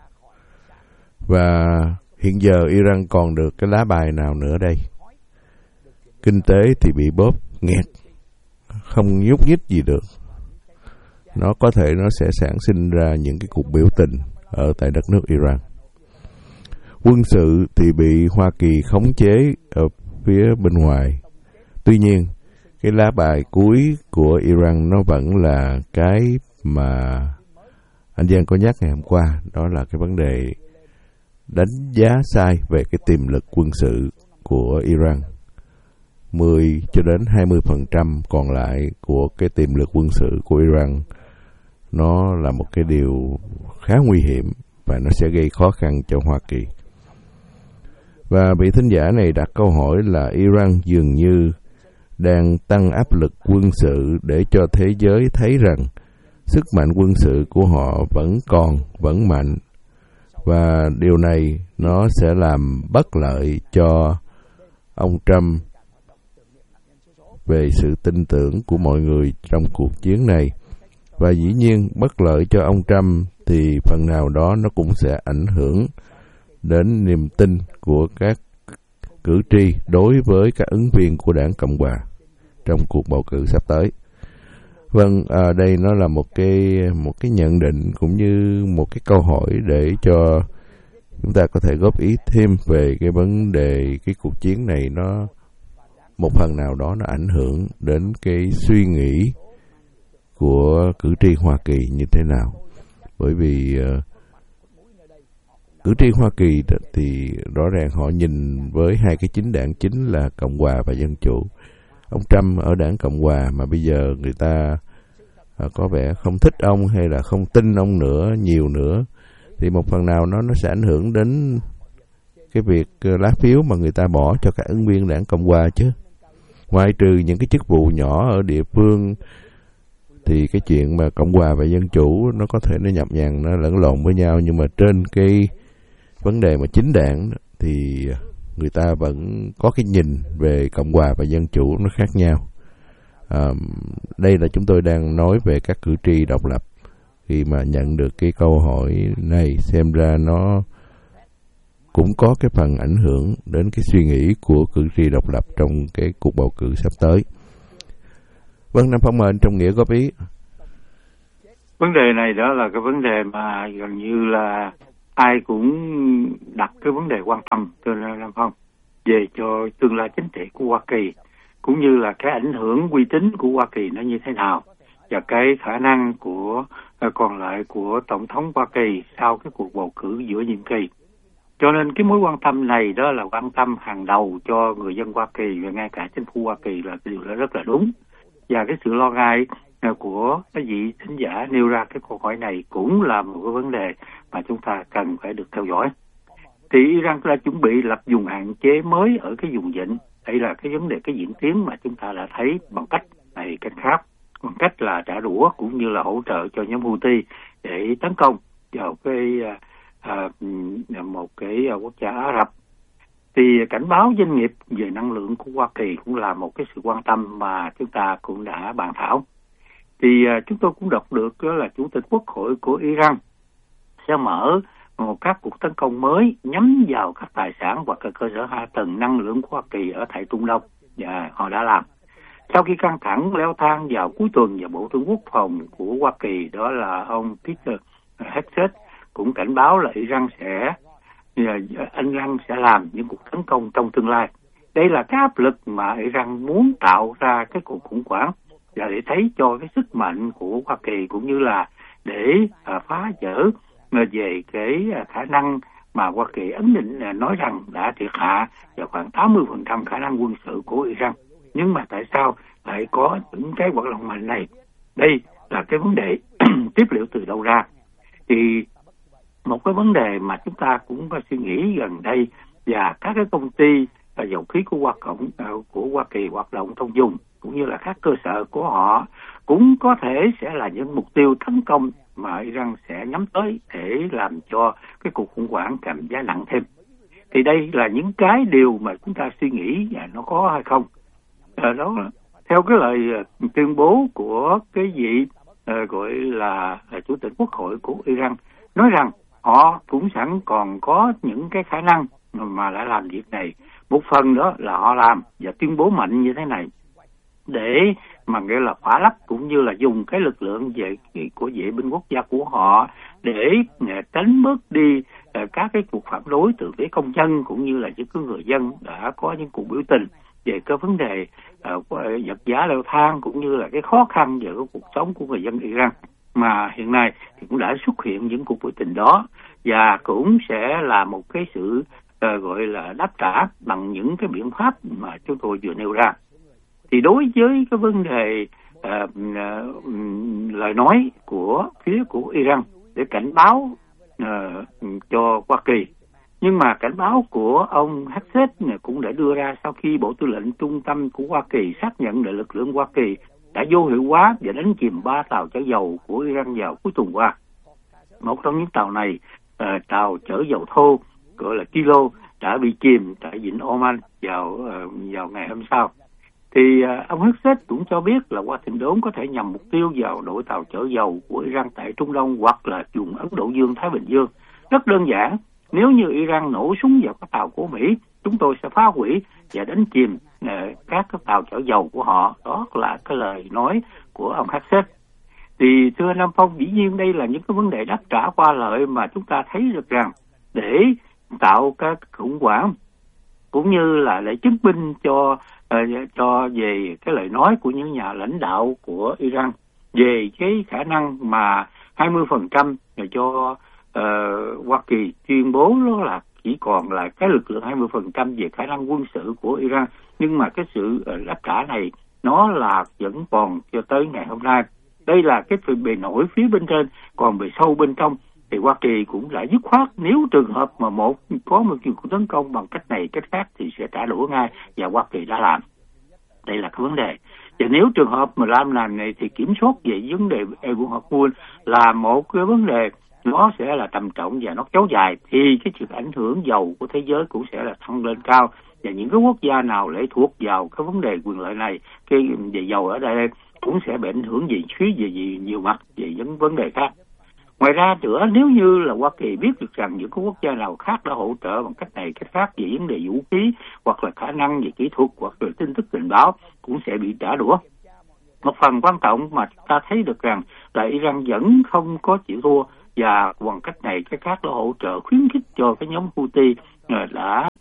Và hiện giờ Iran còn được cái lá bài nào nữa đây? Kinh tế thì bị bóp nghẹt, không nhúc nhích gì được. Nó có thể nó sẽ sản sinh ra những cái cuộc biểu tình ở tại đất nước Iran. Quân sự thì bị Hoa Kỳ khống chế ở phía bên ngoài. Tuy nhiên, cái lá bài cuối của Iran nó vẫn là cái mà anh Giang có nhắc ngày hôm qua, đó là cái vấn đề đánh giá sai về cái tiềm lực quân sự của Iran. mười cho đến hai mươi phần trăm còn lại của cái tiềm lực quân sự của Iran, nó là một cái điều khá nguy hiểm và nó sẽ gây khó khăn cho Hoa Kỳ. Và vị thính giả này đặt câu hỏi là Iran dường như đang tăng áp lực quân sự để cho thế giới thấy rằng sức mạnh quân sự của họ vẫn còn, vẫn mạnh. Và điều này nó sẽ làm bất lợi cho ông Trump về sự tin tưởng của mọi người trong cuộc chiến này. Và dĩ nhiên bất lợi cho ông Trump thì phần nào đó nó cũng sẽ ảnh hưởng đến niềm tin của các cử tri đối với các ứng viên của đảng Cộng hòa trong cuộc bầu cử sắp tới. Vâng, à, đây nó là một cái một cái nhận định cũng như một cái câu hỏi để cho chúng ta có thể góp ý thêm về cái vấn đề cái cuộc chiến này, nó một phần nào đó nó ảnh hưởng đến cái suy nghĩ của cử tri Hoa Kỳ như thế nào. Bởi vì uh, cử tri Hoa Kỳ thì rõ ràng họ nhìn với hai cái chính đảng chính là Cộng hòa và Dân chủ. Ông Trump ở đảng Cộng hòa mà bây giờ người ta uh, có vẻ không thích ông hay là không tin ông nữa, nhiều nữa, thì một phần nào nó nó sẽ ảnh hưởng đến cái việc uh, lá phiếu mà người ta bỏ cho các ứng viên đảng Cộng hòa chứ. Ngoài trừ những cái chức vụ nhỏ ở địa phương thì cái chuyện mà Cộng hòa và Dân chủ nó có thể nó nhập nhằng, nó lẫn lộn với nhau, nhưng mà trên cái vấn đề mà chính đảng thì người ta vẫn có cái nhìn về Cộng hòa và Dân chủ nó khác nhau. À, đây là chúng tôi đang nói về các cử tri độc lập. Khi mà nhận được cái câu hỏi này, xem ra nó cũng có cái phần ảnh hưởng đến cái suy nghĩ của cử tri độc lập trong cái cuộc bầu cử sắp tới. Vâng, Nam Phong mời anh Trọng Nghĩa góp ý. Vấn đề này đó là cái vấn đề mà gần như là ai cũng đặt cái vấn đề quan tâm, thưa Nam Phong, về cho tương lai chính trị của Hoa Kỳ, cũng như là cái ảnh hưởng uy tín của Hoa Kỳ nó như thế nào, và cái khả năng của còn lại của Tổng thống Hoa Kỳ sau cái cuộc bầu cử giữa nhiệm kỳ. Cho nên cái mối quan tâm này đó là quan tâm hàng đầu cho người dân Hoa Kỳ, và ngay cả chính phủ Hoa Kỳ là điều đó rất là đúng. Và cái sự lo ngại của cái vị thính giả nêu ra cái câu hỏi này cũng là một cái vấn đề mà chúng ta cần phải được theo dõi. Thì Iran đã chuẩn bị lập vùng hạn chế mới ở cái vùng vịnh. Đây là cái vấn đề, cái diễn tiến mà chúng ta đã thấy bằng cách này cách khác, bằng cách là trả đũa cũng như là hỗ trợ cho nhóm Houthi để tấn công vào cái à, một cái quốc gia Ả Rập. Thì cảnh báo doanh nghiệp về năng lượng của Hoa Kỳ cũng là một cái sự quan tâm mà chúng ta cũng đã bàn thảo. Thì à, chúng tôi cũng đọc được đó là Chủ tịch Quốc hội của Iran sẽ mở một các cuộc tấn công mới nhắm vào các tài sản hoặc là cơ sở hạ tầng năng lượng của Hoa Kỳ ở tại Trung Đông, và họ đã làm. Sau khi căng thẳng leo thang vào cuối tuần, và Bộ trưởng Quốc phòng của Hoa Kỳ đó là ông Peter Hegseth cũng cảnh báo là Iran sẽ Iran sẽ làm những cuộc tấn công trong tương lai. Đây là cái áp lực mà Iran muốn tạo ra cái cuộc khủng hoảng, và để thấy cho cái sức mạnh của Hoa Kỳ, cũng như là để à, phá vỡ về cái khả năng mà Hoa Kỳ ấn định nói rằng đã triệt hạ vào khoảng tám mươi phần trăm khả năng quân sự của Iran. Nhưng mà tại sao lại có những cái hoạt động mạnh này? Đây là cái vấn đề tiếp liệu từ đâu ra. Thì một cái vấn đề mà chúng ta cũng có suy nghĩ gần đây, và các cái công ty dầu khí của Hoa Cộng của Hoa Kỳ hoạt động trong vùng, cũng như là các cơ sở của họ cũng có thể sẽ là những mục tiêu tấn công mà Iran sẽ nhắm tới để làm cho cái cuộc khủng hoảng càng giá nặng thêm. Thì đây là những cái điều mà chúng ta suy nghĩ và nó có hay không. À, đó theo cái lời tuyên bố của cái vị uh, gọi là uh, Chủ tịch Quốc hội của Iran, nói rằng họ cũng sẵn còn có những cái khả năng mà, mà đã làm việc này. Một phần đó là họ làm và tuyên bố mạnh như thế này để mà nghĩa là khỏa lấp, cũng như là dùng cái lực lượng về của vệ binh quốc gia của họ để tránh bớt đi uh, các cái cuộc phản đối từ phía công dân, cũng như là những cái người dân đã có những cuộc biểu tình về cái vấn đề uh, vật giá leo thang, cũng như là cái khó khăn về cái cuộc sống của người dân Iran. Mà hiện nay thì cũng đã xuất hiện những cuộc biểu tình đó, và cũng sẽ là một cái sự uh, gọi là đáp trả bằng những cái biện pháp mà chúng tôi vừa nêu ra. Thì đối với cái vấn đề uh, uh, lời nói của phía của Iran để cảnh báo uh, cho Hoa Kỳ, nhưng mà cảnh báo của ông Hegseth cũng đã đưa ra sau khi Bộ Tư lệnh Trung tâm của Hoa Kỳ xác nhận là lực lượng Hoa Kỳ đã vô hiệu hóa và đánh chìm ba tàu chở dầu của Iran vào cuối tuần qua. Một trong những tàu này, uh, tàu chở dầu thô gọi là Kilo, đã bị chìm tại vịnh Oman vào uh, vào ngày hôm sau. Thì uh, ông Hegseth cũng cho biết là Washington có thể nhằm mục tiêu vào đội tàu chở dầu của Iran tại Trung Đông hoặc là vùng Ấn Độ Dương, Thái Bình Dương. Rất đơn giản, nếu như Iran nổ súng vào các tàu của Mỹ, chúng tôi sẽ phá hủy và đánh chìm uh, các cái tàu chở dầu của họ. Đó là cái lời nói của ông Hegseth. Thì thưa Nam Phong, dĩ nhiên đây là những cái vấn đề đáp trả qua lợi mà chúng ta thấy được rằng để tạo các khủng hoảng, cũng như là để chứng minh cho uh, cho về cái lời nói của những nhà lãnh đạo của Iran về cái khả năng mà hai mươi phần trăm cho uh, Hoa Kỳ tuyên bố đó là chỉ còn là cái lực lượng hai mươi phần trăm về khả năng quân sự của Iran, nhưng mà cái sự uh, đáp trả này nó là vẫn còn cho tới ngày hôm nay. Đây là cái bề nổi phía bên trên, còn bề sâu bên trong thì Hoa Kỳ cũng đã dứt khoát, nếu trường hợp mà một có một cuộc tấn công bằng cách này cách khác thì sẽ trả đũa ngay, và Hoa Kỳ đã làm. Đây là cái vấn đề. Và nếu trường hợp mà làm làm này thì kiểm soát về vấn đề Ebu Hormuz là một cái vấn đề nó sẽ là trầm trọng và nó kéo dài, thì cái sự ảnh hưởng dầu của thế giới cũng sẽ là tăng lên cao, và những cái quốc gia nào lệ thuộc vào cái vấn đề quyền lợi này, cái về dầu ở đây cũng sẽ bị ảnh hưởng về phía về, về nhiều mặt, về những vấn đề khác. Ngoài ra nữa, nếu như là Hoa Kỳ biết được rằng những cái quốc gia nào khác đã hỗ trợ bằng cách này cách khác về vấn đề vũ khí hoặc là khả năng về kỹ thuật hoặc là tin tức tình báo, cũng sẽ bị trả đũa. Một phần quan trọng mà ta thấy được rằng là Iran vẫn không có chịu thua, và bằng cách này cái khác đã hỗ trợ khuyến khích cho cái nhóm Houthi đã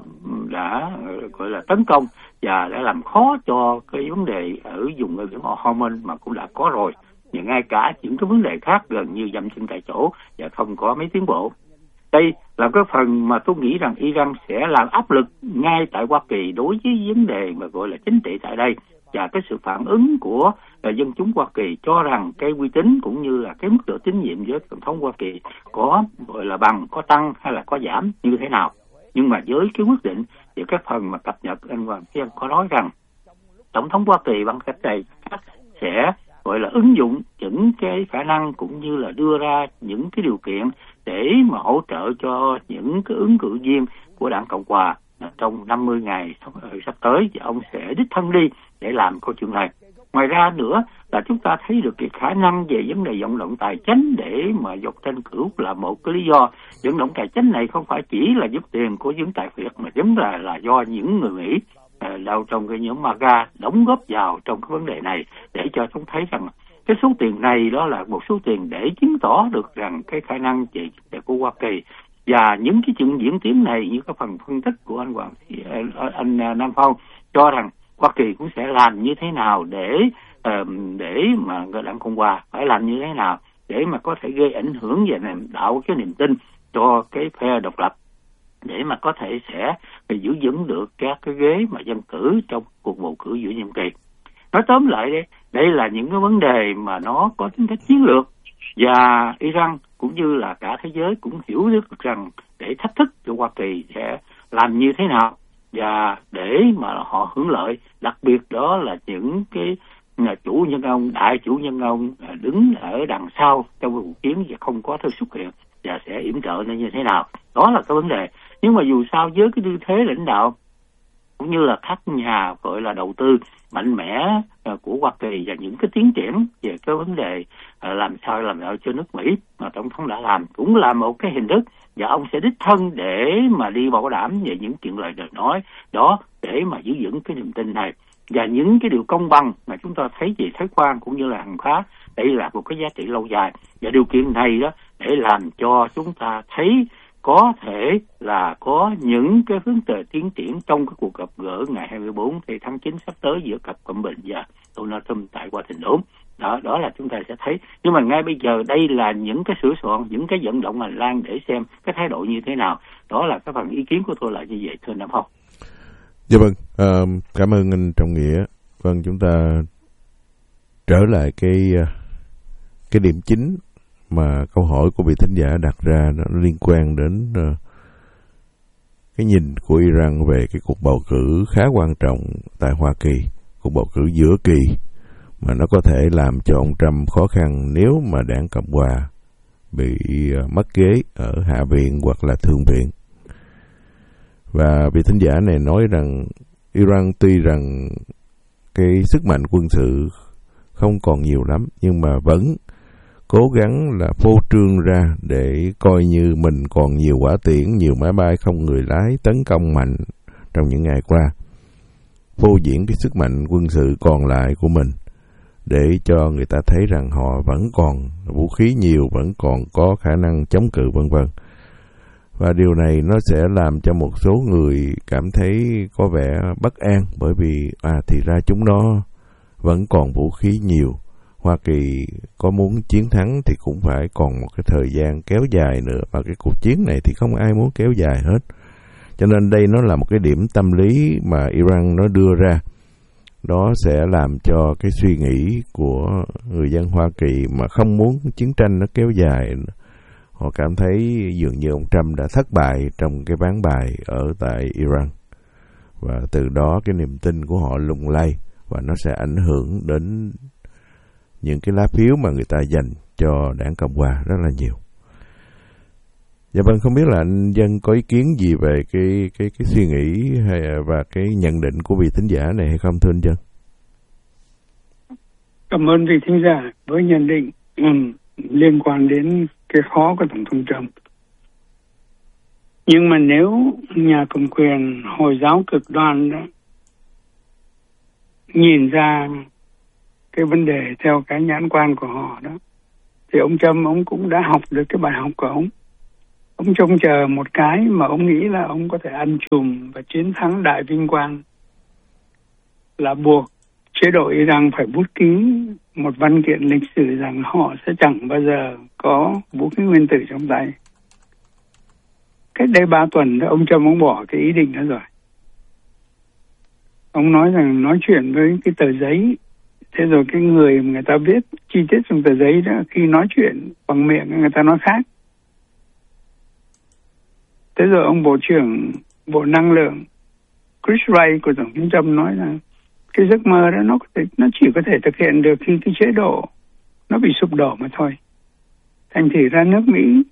đã gọi là tấn công và đã làm khó cho cái vấn đề ở vùng ở biển Hormuz mà cũng đã có rồi, và ngay cả những cái vấn đề khác gần như dậm chân tại chỗ và không có mấy tiến bộ. Đây là cái phần mà tôi nghĩ rằng Iran sẽ làm áp lực ngay tại Hoa Kỳ đối với vấn đề mà gọi là chính trị tại đây, và cái sự phản ứng của uh, dân chúng Hoa Kỳ cho rằng cái uy tín cũng như là cái mức độ tín nhiệm với tổng thống Hoa Kỳ có gọi là bằng, có tăng hay là có giảm như thế nào. Nhưng mà với cái quyết định thì cái phần mà cập nhật anh Hoàng Thiên có nói rằng tổng thống Hoa Kỳ bằng cách này sẽ gọi là ứng dụng những cái khả năng cũng như là đưa ra những cái điều kiện để mà hỗ trợ cho những cái ứng cử viên của đảng Cộng hòa trong năm mươi ngày sắp tới, và ông sẽ đích thân đi để làm câu chuyện này. Ngoài ra nữa là chúng ta thấy được cái khả năng về vấn đề vận động tài chính để mà dọc tranh cử là một cái lý do. Vận động tài chính này không phải chỉ là giúp tiền của những tài phiệt, mà chính là là do những người Mỹ à, đâu trong cái nhóm MAGA đóng góp vào trong cái vấn đề này, để cho chúng thấy rằng cái số tiền này đó là một số tiền để chứng tỏ được rằng cái khả năng trị của Hoa Kỳ. Và những cái chuyện diễn tiến này, như cái phần phân tích của anh Hoàng anh Nam Phong cho rằng Hoa Kỳ cũng sẽ làm như thế nào để để mà đảng Cộng hòa phải làm như thế nào để mà có thể gây ảnh hưởng và làm đạo cái niềm tin cho cái phe độc lập, để mà có thể sẽ giữ vững được các cái ghế mà dân cử trong cuộc bầu cử giữa nhiệm kỳ. Nói tóm lại đây, đây là những cái vấn đề mà nó có tính cách chiến lược, và Iran cũng như là cả thế giới cũng hiểu được rằng để thách thức cho Hoa Kỳ sẽ làm như thế nào và để mà họ hưởng lợi. Đặc biệt đó là những cái nhà chủ nhân ông, đại chủ nhân ông đứng ở đằng sau trong cuộc chiến và không có thể xuất hiện và sẽ yểm trợ nó như thế nào. Đó là cái vấn đề. Nhưng mà dù sao với cái tư thế lãnh đạo cũng như là các nhà gọi là đầu tư mạnh mẽ của Hoa Kỳ và những cái tiến triển về cái vấn đề làm sao làm ở cho nước Mỹ mà tổng thống đã làm cũng là một cái hình thức, và ông sẽ đích thân để mà đi bảo đảm về những chuyện lời nói đó để mà giữ vững cái niềm tin này. Và những cái điều công bằng mà chúng ta thấy về thuế quan cũng như là hàng hóa, đây là một cái giá trị lâu dài, và điều kiện này đó để làm cho chúng ta thấy có thể là có những cái hướng tới tiến triển trong cái cuộc gặp gỡ ngày hai mươi bốn tháng chín sắp tới giữa cặp Cẩm Bình và Donald Trump tại Washington. Đó, đó là chúng ta sẽ thấy. Nhưng mà ngay bây giờ đây là những cái sửa soạn, những cái vận động hành lang để xem cái thái độ như thế nào. Đó là cái phần ý kiến của tôi là như vậy, thưa Nam Phong. Dạ vâng, à, cảm ơn anh Trọng Nghĩa. Vâng, chúng ta trở lại cái cái điểm chính mà câu hỏi của vị thính giả đặt ra, nó liên quan đến uh, cái nhìn của Iran về cái cuộc bầu cử khá quan trọng tại Hoa Kỳ, cuộc bầu cử giữa kỳ mà nó có thể làm cho ông Trump khó khăn nếu mà đảng Cộng hòa bị uh, mất ghế ở Hạ viện hoặc là Thượng viện. Và vị thính giả này nói rằng Iran tuy rằng cái sức mạnh quân sự không còn nhiều lắm, nhưng mà vẫn cố gắng là phô trương ra để coi như mình còn nhiều hỏa tiễn, nhiều máy bay không người lái tấn công mạnh trong những ngày qua, phô diễn cái sức mạnh quân sự còn lại của mình để cho người ta thấy rằng họ vẫn còn vũ khí nhiều, vẫn còn có khả năng chống cự vân vân. Và điều này nó sẽ làm cho một số người cảm thấy có vẻ bất an, bởi vì à thì ra chúng nó vẫn còn vũ khí nhiều. Hoa Kỳ có muốn chiến thắng thì cũng phải còn một cái thời gian kéo dài nữa, và cái cuộc chiến này thì không ai muốn kéo dài hết. Cho nên đây nó là một cái điểm tâm lý mà Iran nó đưa ra. Đó sẽ làm cho cái suy nghĩ của người dân Hoa Kỳ mà không muốn chiến tranh nó kéo dài. Họ cảm thấy dường như ông Trump đã thất bại trong cái ván bài ở tại Iran. Và từ đó cái niềm tin của họ lung lay, và nó sẽ ảnh hưởng đến những cái lá phiếu mà người ta dành cho đảng Cộng hòa rất là nhiều. Dạ vâng, không biết là anh Dân có ý kiến gì về cái cái cái suy nghĩ hay và cái nhận định của vị thính giả này hay không, thưa anh Dân? Cảm ơn vị thính giả với nhận định um, liên quan đến cái khó của Tổng thống Trump. Nhưng mà nếu nhà cầm quyền Hồi giáo cực đoan đó nhìn ra cái vấn đề theo cái nhãn quan của họ đó. Thì ông Trump ông cũng đã học được cái bài học của ông. Ông trông chờ một cái mà ông nghĩ là ông có thể ăn chùm và chiến thắng đại vinh quang, là buộc chế độ Iran phải bút ký một văn kiện lịch sử rằng họ sẽ chẳng bao giờ có vũ khí nguyên tử trong tay. Cách đây ba tuần đó, ông Trump ông bỏ cái ý định đó rồi. Ông nói rằng nói chuyện với cái tờ giấy, thế rồi cái người mà người ta viết chi tiết trong tờ giấy đó, khi nói chuyện bằng miệng người ta nói khác. Thế rồi ông Bộ trưởng Bộ Năng lượng Chris Wright của Tổng thống Trump nói rằng cái giấc mơ đó nó có thể, nó chỉ có thể thực hiện được khi cái chế độ nó bị sụp đổ mà thôi. Thành thử ra nước Mỹ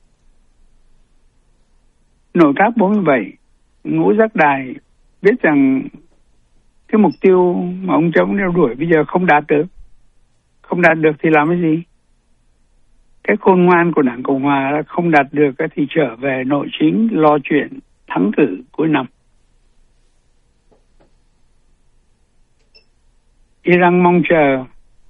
nội các bốn mươi bảy, Ngũ Giác Đài biết rằng cái mục tiêu mà ông Trump đeo đuổi bây giờ không đạt được. Không đạt được thì làm cái gì? Cái khôn ngoan của Đảng Cộng Hòa là không đạt được thì trở về nội chính lo chuyện thắng cử cuối năm. Iran mong chờ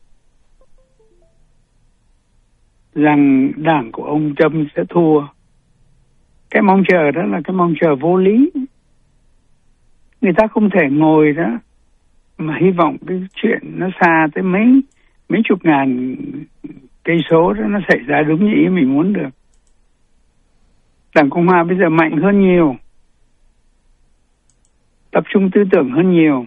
rằng đảng của ông Trump sẽ thua. Cái mong chờ đó là cái mong chờ vô lý. Người ta không thể ngồi đó mà hy vọng cái chuyện nó xa tới mấy mấy chục ngàn cây số đó nó xảy ra đúng như ý mình muốn được. Đảng Cộng Hòa bây giờ mạnh hơn nhiều, tập trung tư tưởng hơn nhiều.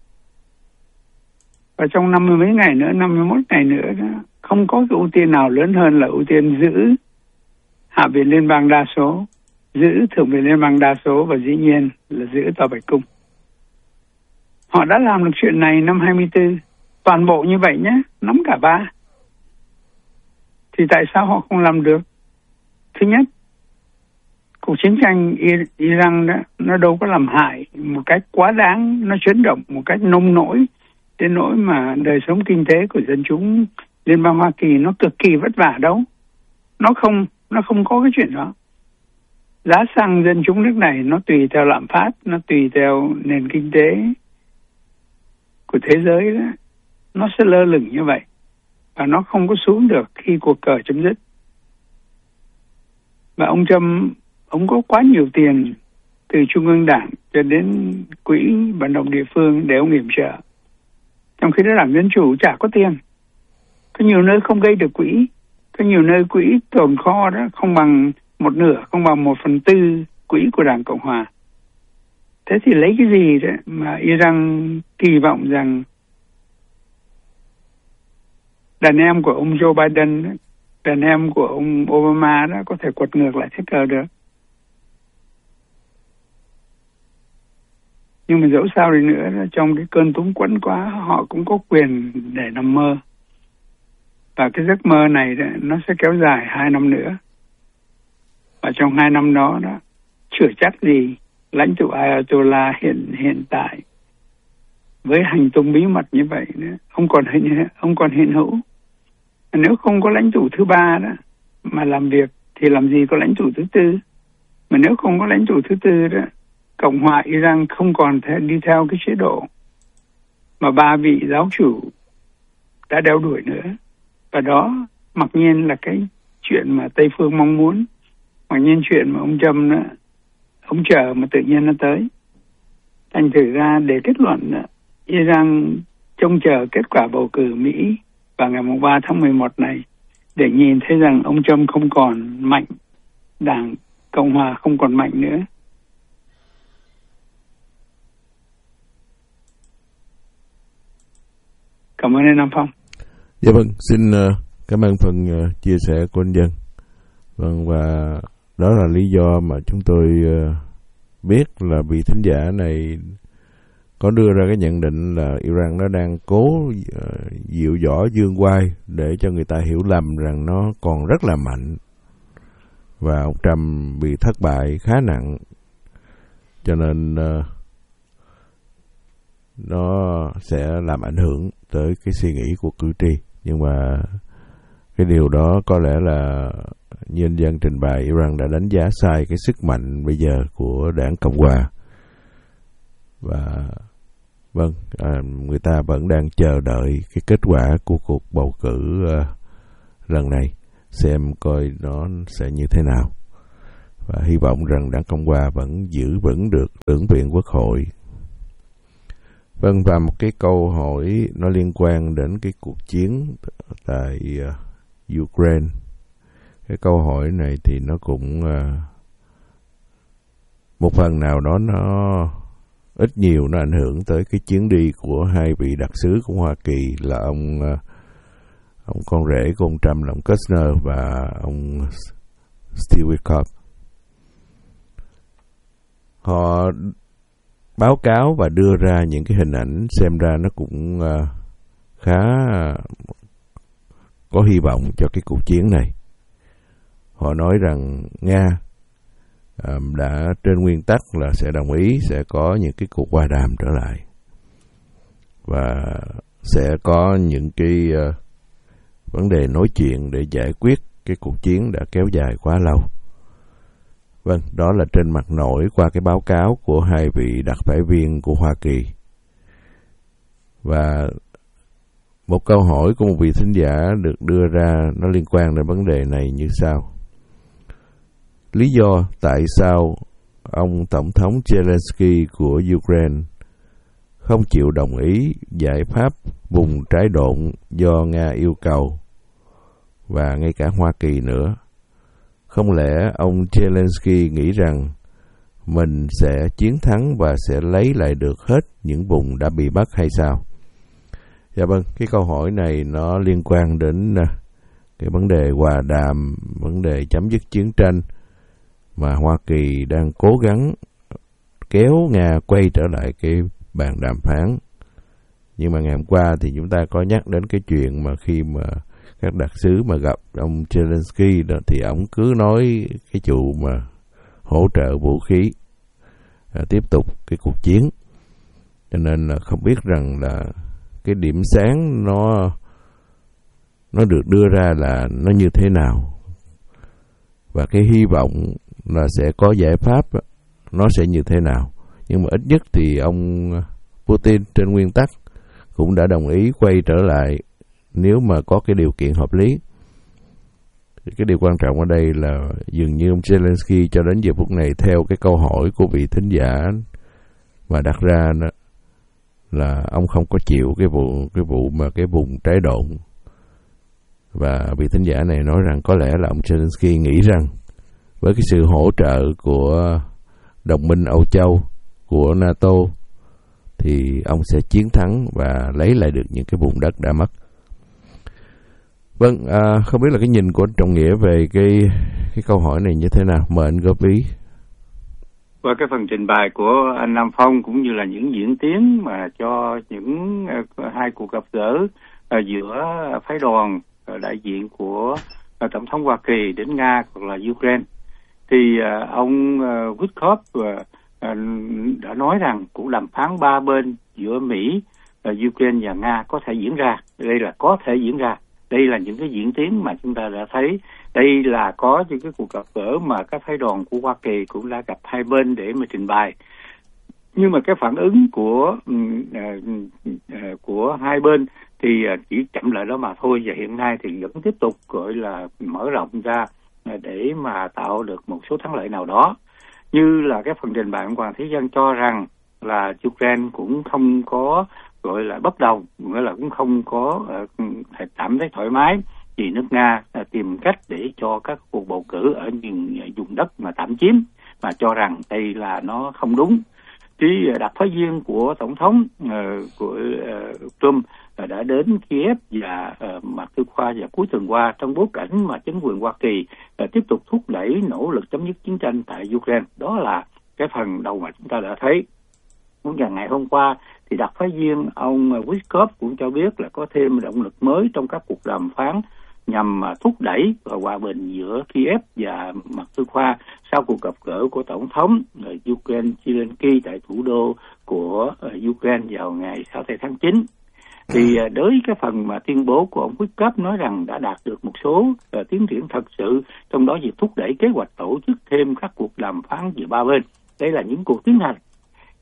Và trong năm mươi mấy ngày nữa, năm mươi mốt ngày nữa đó, không có cái ưu tiên nào lớn hơn là ưu tiên giữ Hạ viện Liên bang đa số, giữ Thượng viện Liên bang đa số và dĩ nhiên là giữ Tòa Bạch Cung. Họ đã làm được chuyện này năm hai mươi tư, toàn bộ như vậy nhé, nắm cả ba. Thì tại sao họ không làm được? Thứ nhất, cuộc chiến tranh Iran đó, nó đâu có làm hại một cách quá đáng, nó chấn động một cách nông nổi, đến nỗi mà đời sống kinh tế của dân chúng Liên bang Hoa Kỳ nó cực kỳ vất vả đâu. Nó không, nó không có cái chuyện đó. Giá xăng dân chúng nước này nó tùy theo lạm phát, nó tùy theo nền kinh tế của thế giới đó, nó sẽ lơ lửng như vậy. Và nó không có xuống được khi cuộc cờ chấm dứt. Và ông Trump, ông có quá nhiều tiền từ Trung ương Đảng cho đến quỹ vận động địa phương để ông yểm trợ. Trong khi đó Đảng Dân Chủ chả có tiền. Có nhiều nơi không gây được quỹ. Có nhiều nơi quỹ tồn kho đó không bằng một nửa, không bằng một phần tư quỹ của Đảng Cộng Hòa. Thế thì lấy cái gì đó mà Iran kỳ vọng rằng đàn em của ông Joe Biden, đàn em của ông Obama đó có thể quật ngược lại thế cờ được. Nhưng mà dẫu sao đi nữa, trong cái cơn túng quẫn quá, họ cũng có quyền để nằm mơ. Và cái giấc mơ này đó, nó sẽ kéo dài hai năm nữa. Và trong hai năm đó, đó chưa chắc gì lãnh tụ Ayatollah hiện hiện tại với hành tung bí mật như vậy nữa, ông còn hiện ông còn hiện hữu. Nếu không có lãnh tụ thứ ba đó mà làm việc thì làm gì có lãnh tụ thứ tư. Mà nếu không có lãnh tụ thứ tư đó, Cộng hòa Iran không còn thể đi theo cái chế độ mà ba vị giáo chủ đã đeo đuổi nữa. Và đó mặc nhiên là cái chuyện mà Tây phương mong muốn, mặc nhiên chuyện mà ông Trump đó, ông chờ mà tự nhiên nó tới. Thành thử ra để kết luận đó, Iran trông chờ kết quả bầu cử Mỹ vào ngày ba tháng mười một này để nhìn thấy rằng ông Trump không còn mạnh, Đảng Cộng Hòa không còn mạnh nữa. Cảm ơn anh Nam Phong. Dạ vâng, xin uh, cảm ơn phần uh, chia sẻ của anh Dân. Vâng, và đó là lý do mà chúng tôi uh, biết là vị thính giả này có đưa ra cái nhận định là Iran nó đang cố uh, dịu dõ dương oai để cho người ta hiểu lầm rằng nó còn rất là mạnh. Và ông Trump bị thất bại khá nặng. Cho nên uh, nó sẽ làm ảnh hưởng tới cái suy nghĩ của cử tri. Nhưng mà cái điều đó có lẽ là nhân dân trình bày Iran đã đánh giá sai cái sức mạnh bây giờ của Đảng Cộng Hòa. Và Vâng, à, người ta vẫn đang chờ đợi cái kết quả của cuộc bầu cử uh, lần này, xem coi nó sẽ như thế nào. Và hy vọng rằng Đảng Cộng Hòa vẫn giữ vững được lưỡng viện Quốc hội. Vâng, và một cái câu hỏi nó liên quan đến cái cuộc chiến tại uh, Ukraine. Cái câu hỏi này thì nó cũng uh, một phần nào đó nó ít nhiều nó ảnh hưởng tới cái chuyến đi của hai vị đặc sứ của Hoa Kỳ là ông uh, ông con rể của ông Trump là ông Kushner và ông Steve Witkoff. Họ báo cáo và đưa ra những cái hình ảnh xem ra nó cũng uh, khá uh, có hy vọng cho cái cuộc chiến này. Họ nói rằng Nga um, đã trên nguyên tắc là sẽ đồng ý sẽ có những cái cuộc hòa đàm trở lại và sẽ có những cái uh, vấn đề nói chuyện để giải quyết cái cuộc chiến đã kéo dài quá lâu. Vâng, đó là trên mặt nổi qua cái báo cáo của hai vị đặc phái viên của Hoa Kỳ. Và một câu hỏi của một vị thính giả được đưa ra nó liên quan đến vấn đề này như sau. Lý do tại sao ông Tổng thống Zelensky của Ukraine không chịu đồng ý giải pháp vùng trái độn do Nga yêu cầu, và ngay cả Hoa Kỳ nữa? Không lẽ ông Zelensky nghĩ rằng mình sẽ chiến thắng và sẽ lấy lại được hết những vùng đã bị bắt hay sao? Dạ vâng, cái câu hỏi này nó liên quan đến cái vấn đề hòa đàm, vấn đề chấm dứt chiến tranh mà Hoa Kỳ đang cố gắng kéo Nga quay trở lại cái bàn đàm phán. Nhưng mà ngày hôm qua thì chúng ta có nhắc đến cái chuyện mà khi mà các đặc sứ mà gặp ông Zelensky đó, thì ông cứ nói cái vụ mà hỗ trợ vũ khí à, tiếp tục cái cuộc chiến. Cho nên là không biết rằng là cái điểm sáng nó nó được đưa ra là nó như thế nào, và cái hy vọng là sẽ có giải pháp nó sẽ như thế nào. Nhưng mà ít nhất thì ông Putin trên nguyên tắc cũng đã đồng ý quay trở lại nếu mà có cái điều kiện hợp lý. Cái điều quan trọng ở đây là dường như ông Zelensky cho đến giờ phút này, theo cái câu hỏi của vị thính giả mà đặt ra đó, là ông không có chịu cái vụ cái vụ mà cái vùng trái độn. Và vị thính giả này nói rằng có lẽ là ông Zelensky nghĩ rằng với cái sự hỗ trợ của đồng minh Âu Châu, của NATO, thì ông sẽ chiến thắng và lấy lại được những cái vùng đất đã mất. Vâng, à, không biết là cái nhìn của anh Trọng Nghĩa về cái cái câu hỏi này như thế nào? Mời anh góp ý. Qua cái phần trình bày của anh Nam Phong cũng như là những diễn tiến mà cho những uh, hai cuộc gặp gỡ uh, giữa phái đoàn uh, đại diện của uh, Tổng thống Hoa Kỳ đến Nga hoặc là Ukraine, thì uh, ông uh, Witkoff uh, uh, đã nói rằng cuộc đàm phán ba bên giữa Mỹ, uh, Ukraine và Nga có thể diễn ra. Đây là có thể diễn ra. Đây là những cái diễn tiến mà chúng ta đã thấy. Đây là có những cái cuộc gặp gỡ mà các phái đoàn của Hoa Kỳ cũng đã gặp hai bên để mà trình bày. Nhưng mà cái phản ứng của uh, uh, của hai bên thì uh, chỉ chậm lại đó mà thôi. Và hiện nay thì vẫn tiếp tục gọi là mở rộng ra uh, để mà tạo được một số thắng lợi nào đó. Như là cái phần trình bày của Hoàng Thế Dân cho rằng là Ukraine cũng không có gọi là bất đồng, nghĩa là cũng không có uh, cảm thấy thoải mái vì nước Nga uh, tìm cách để cho các cuộc bầu cử ở những vùng đất mà tạm chiếm, mà cho rằng đây là nó không đúng. Thì uh, đặc phái viên của Tổng thống uh, của uh, Trump uh, đã đến Kiev và uh, Mạc Tư Khoa vào cuối tuần qua trong bối cảnh mà chính quyền Hoa Kỳ uh, tiếp tục thúc đẩy nỗ lực chấm dứt chiến tranh tại Ukraine. Đó là cái phần đầu mà chúng ta đã thấy. Cũng vào ngày hôm qua thì đặc phái viên ông Witkoff cũng cho biết là có thêm động lực mới trong các cuộc đàm phán nhằm thúc đẩy và hòa bình giữa Kiev và Moscow sau cuộc gặp gỡ của Tổng thống Ukraine Zelensky tại thủ đô của Ukraine vào ngày sáu tháng chín. Thì đối với cái phần mà tuyên bố của ông Witkoff nói rằng đã đạt được một số uh, tiến triển thật sự, trong đó việc thúc đẩy kế hoạch tổ chức thêm các cuộc đàm phán giữa ba bên. Đây là những cuộc tiến hành.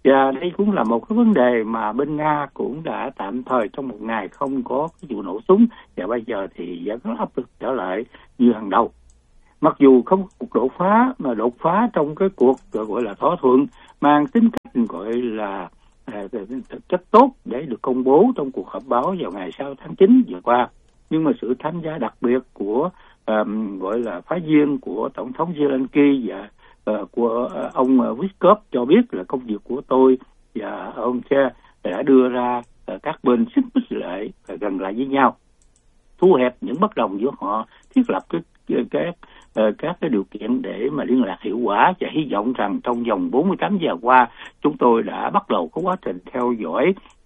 Và đây cũng là một cái vấn đề mà bên Nga cũng đã tạm thời trong một ngày không có cái vụ nổ súng, và bây giờ thì vẫn có áp lực trở lại như hàng đầu. Mặc dù không có cuộc đột phá, mà đột phá trong cái cuộc gọi là thỏa thuận mang tính cách gọi là à, chất tốt để được công bố trong cuộc họp báo vào ngày sáu tháng chín vừa qua. Nhưng mà sự tham gia đặc biệt của um, gọi là phái viên của Tổng thống Zelensky và uh, của uh, ông Witkoff cho biết là công việc của tôi và ông Che đã đưa ra uh, các bên xích mích lại uh, gần lại với nhau, thu hẹp những bất đồng giữa họ, thiết lập cái các uh, các cái điều kiện để mà liên lạc hiệu quả, và hy vọng rằng trong vòng bốn mươi tám giờ qua chúng tôi đã bắt đầu có quá trình theo dõi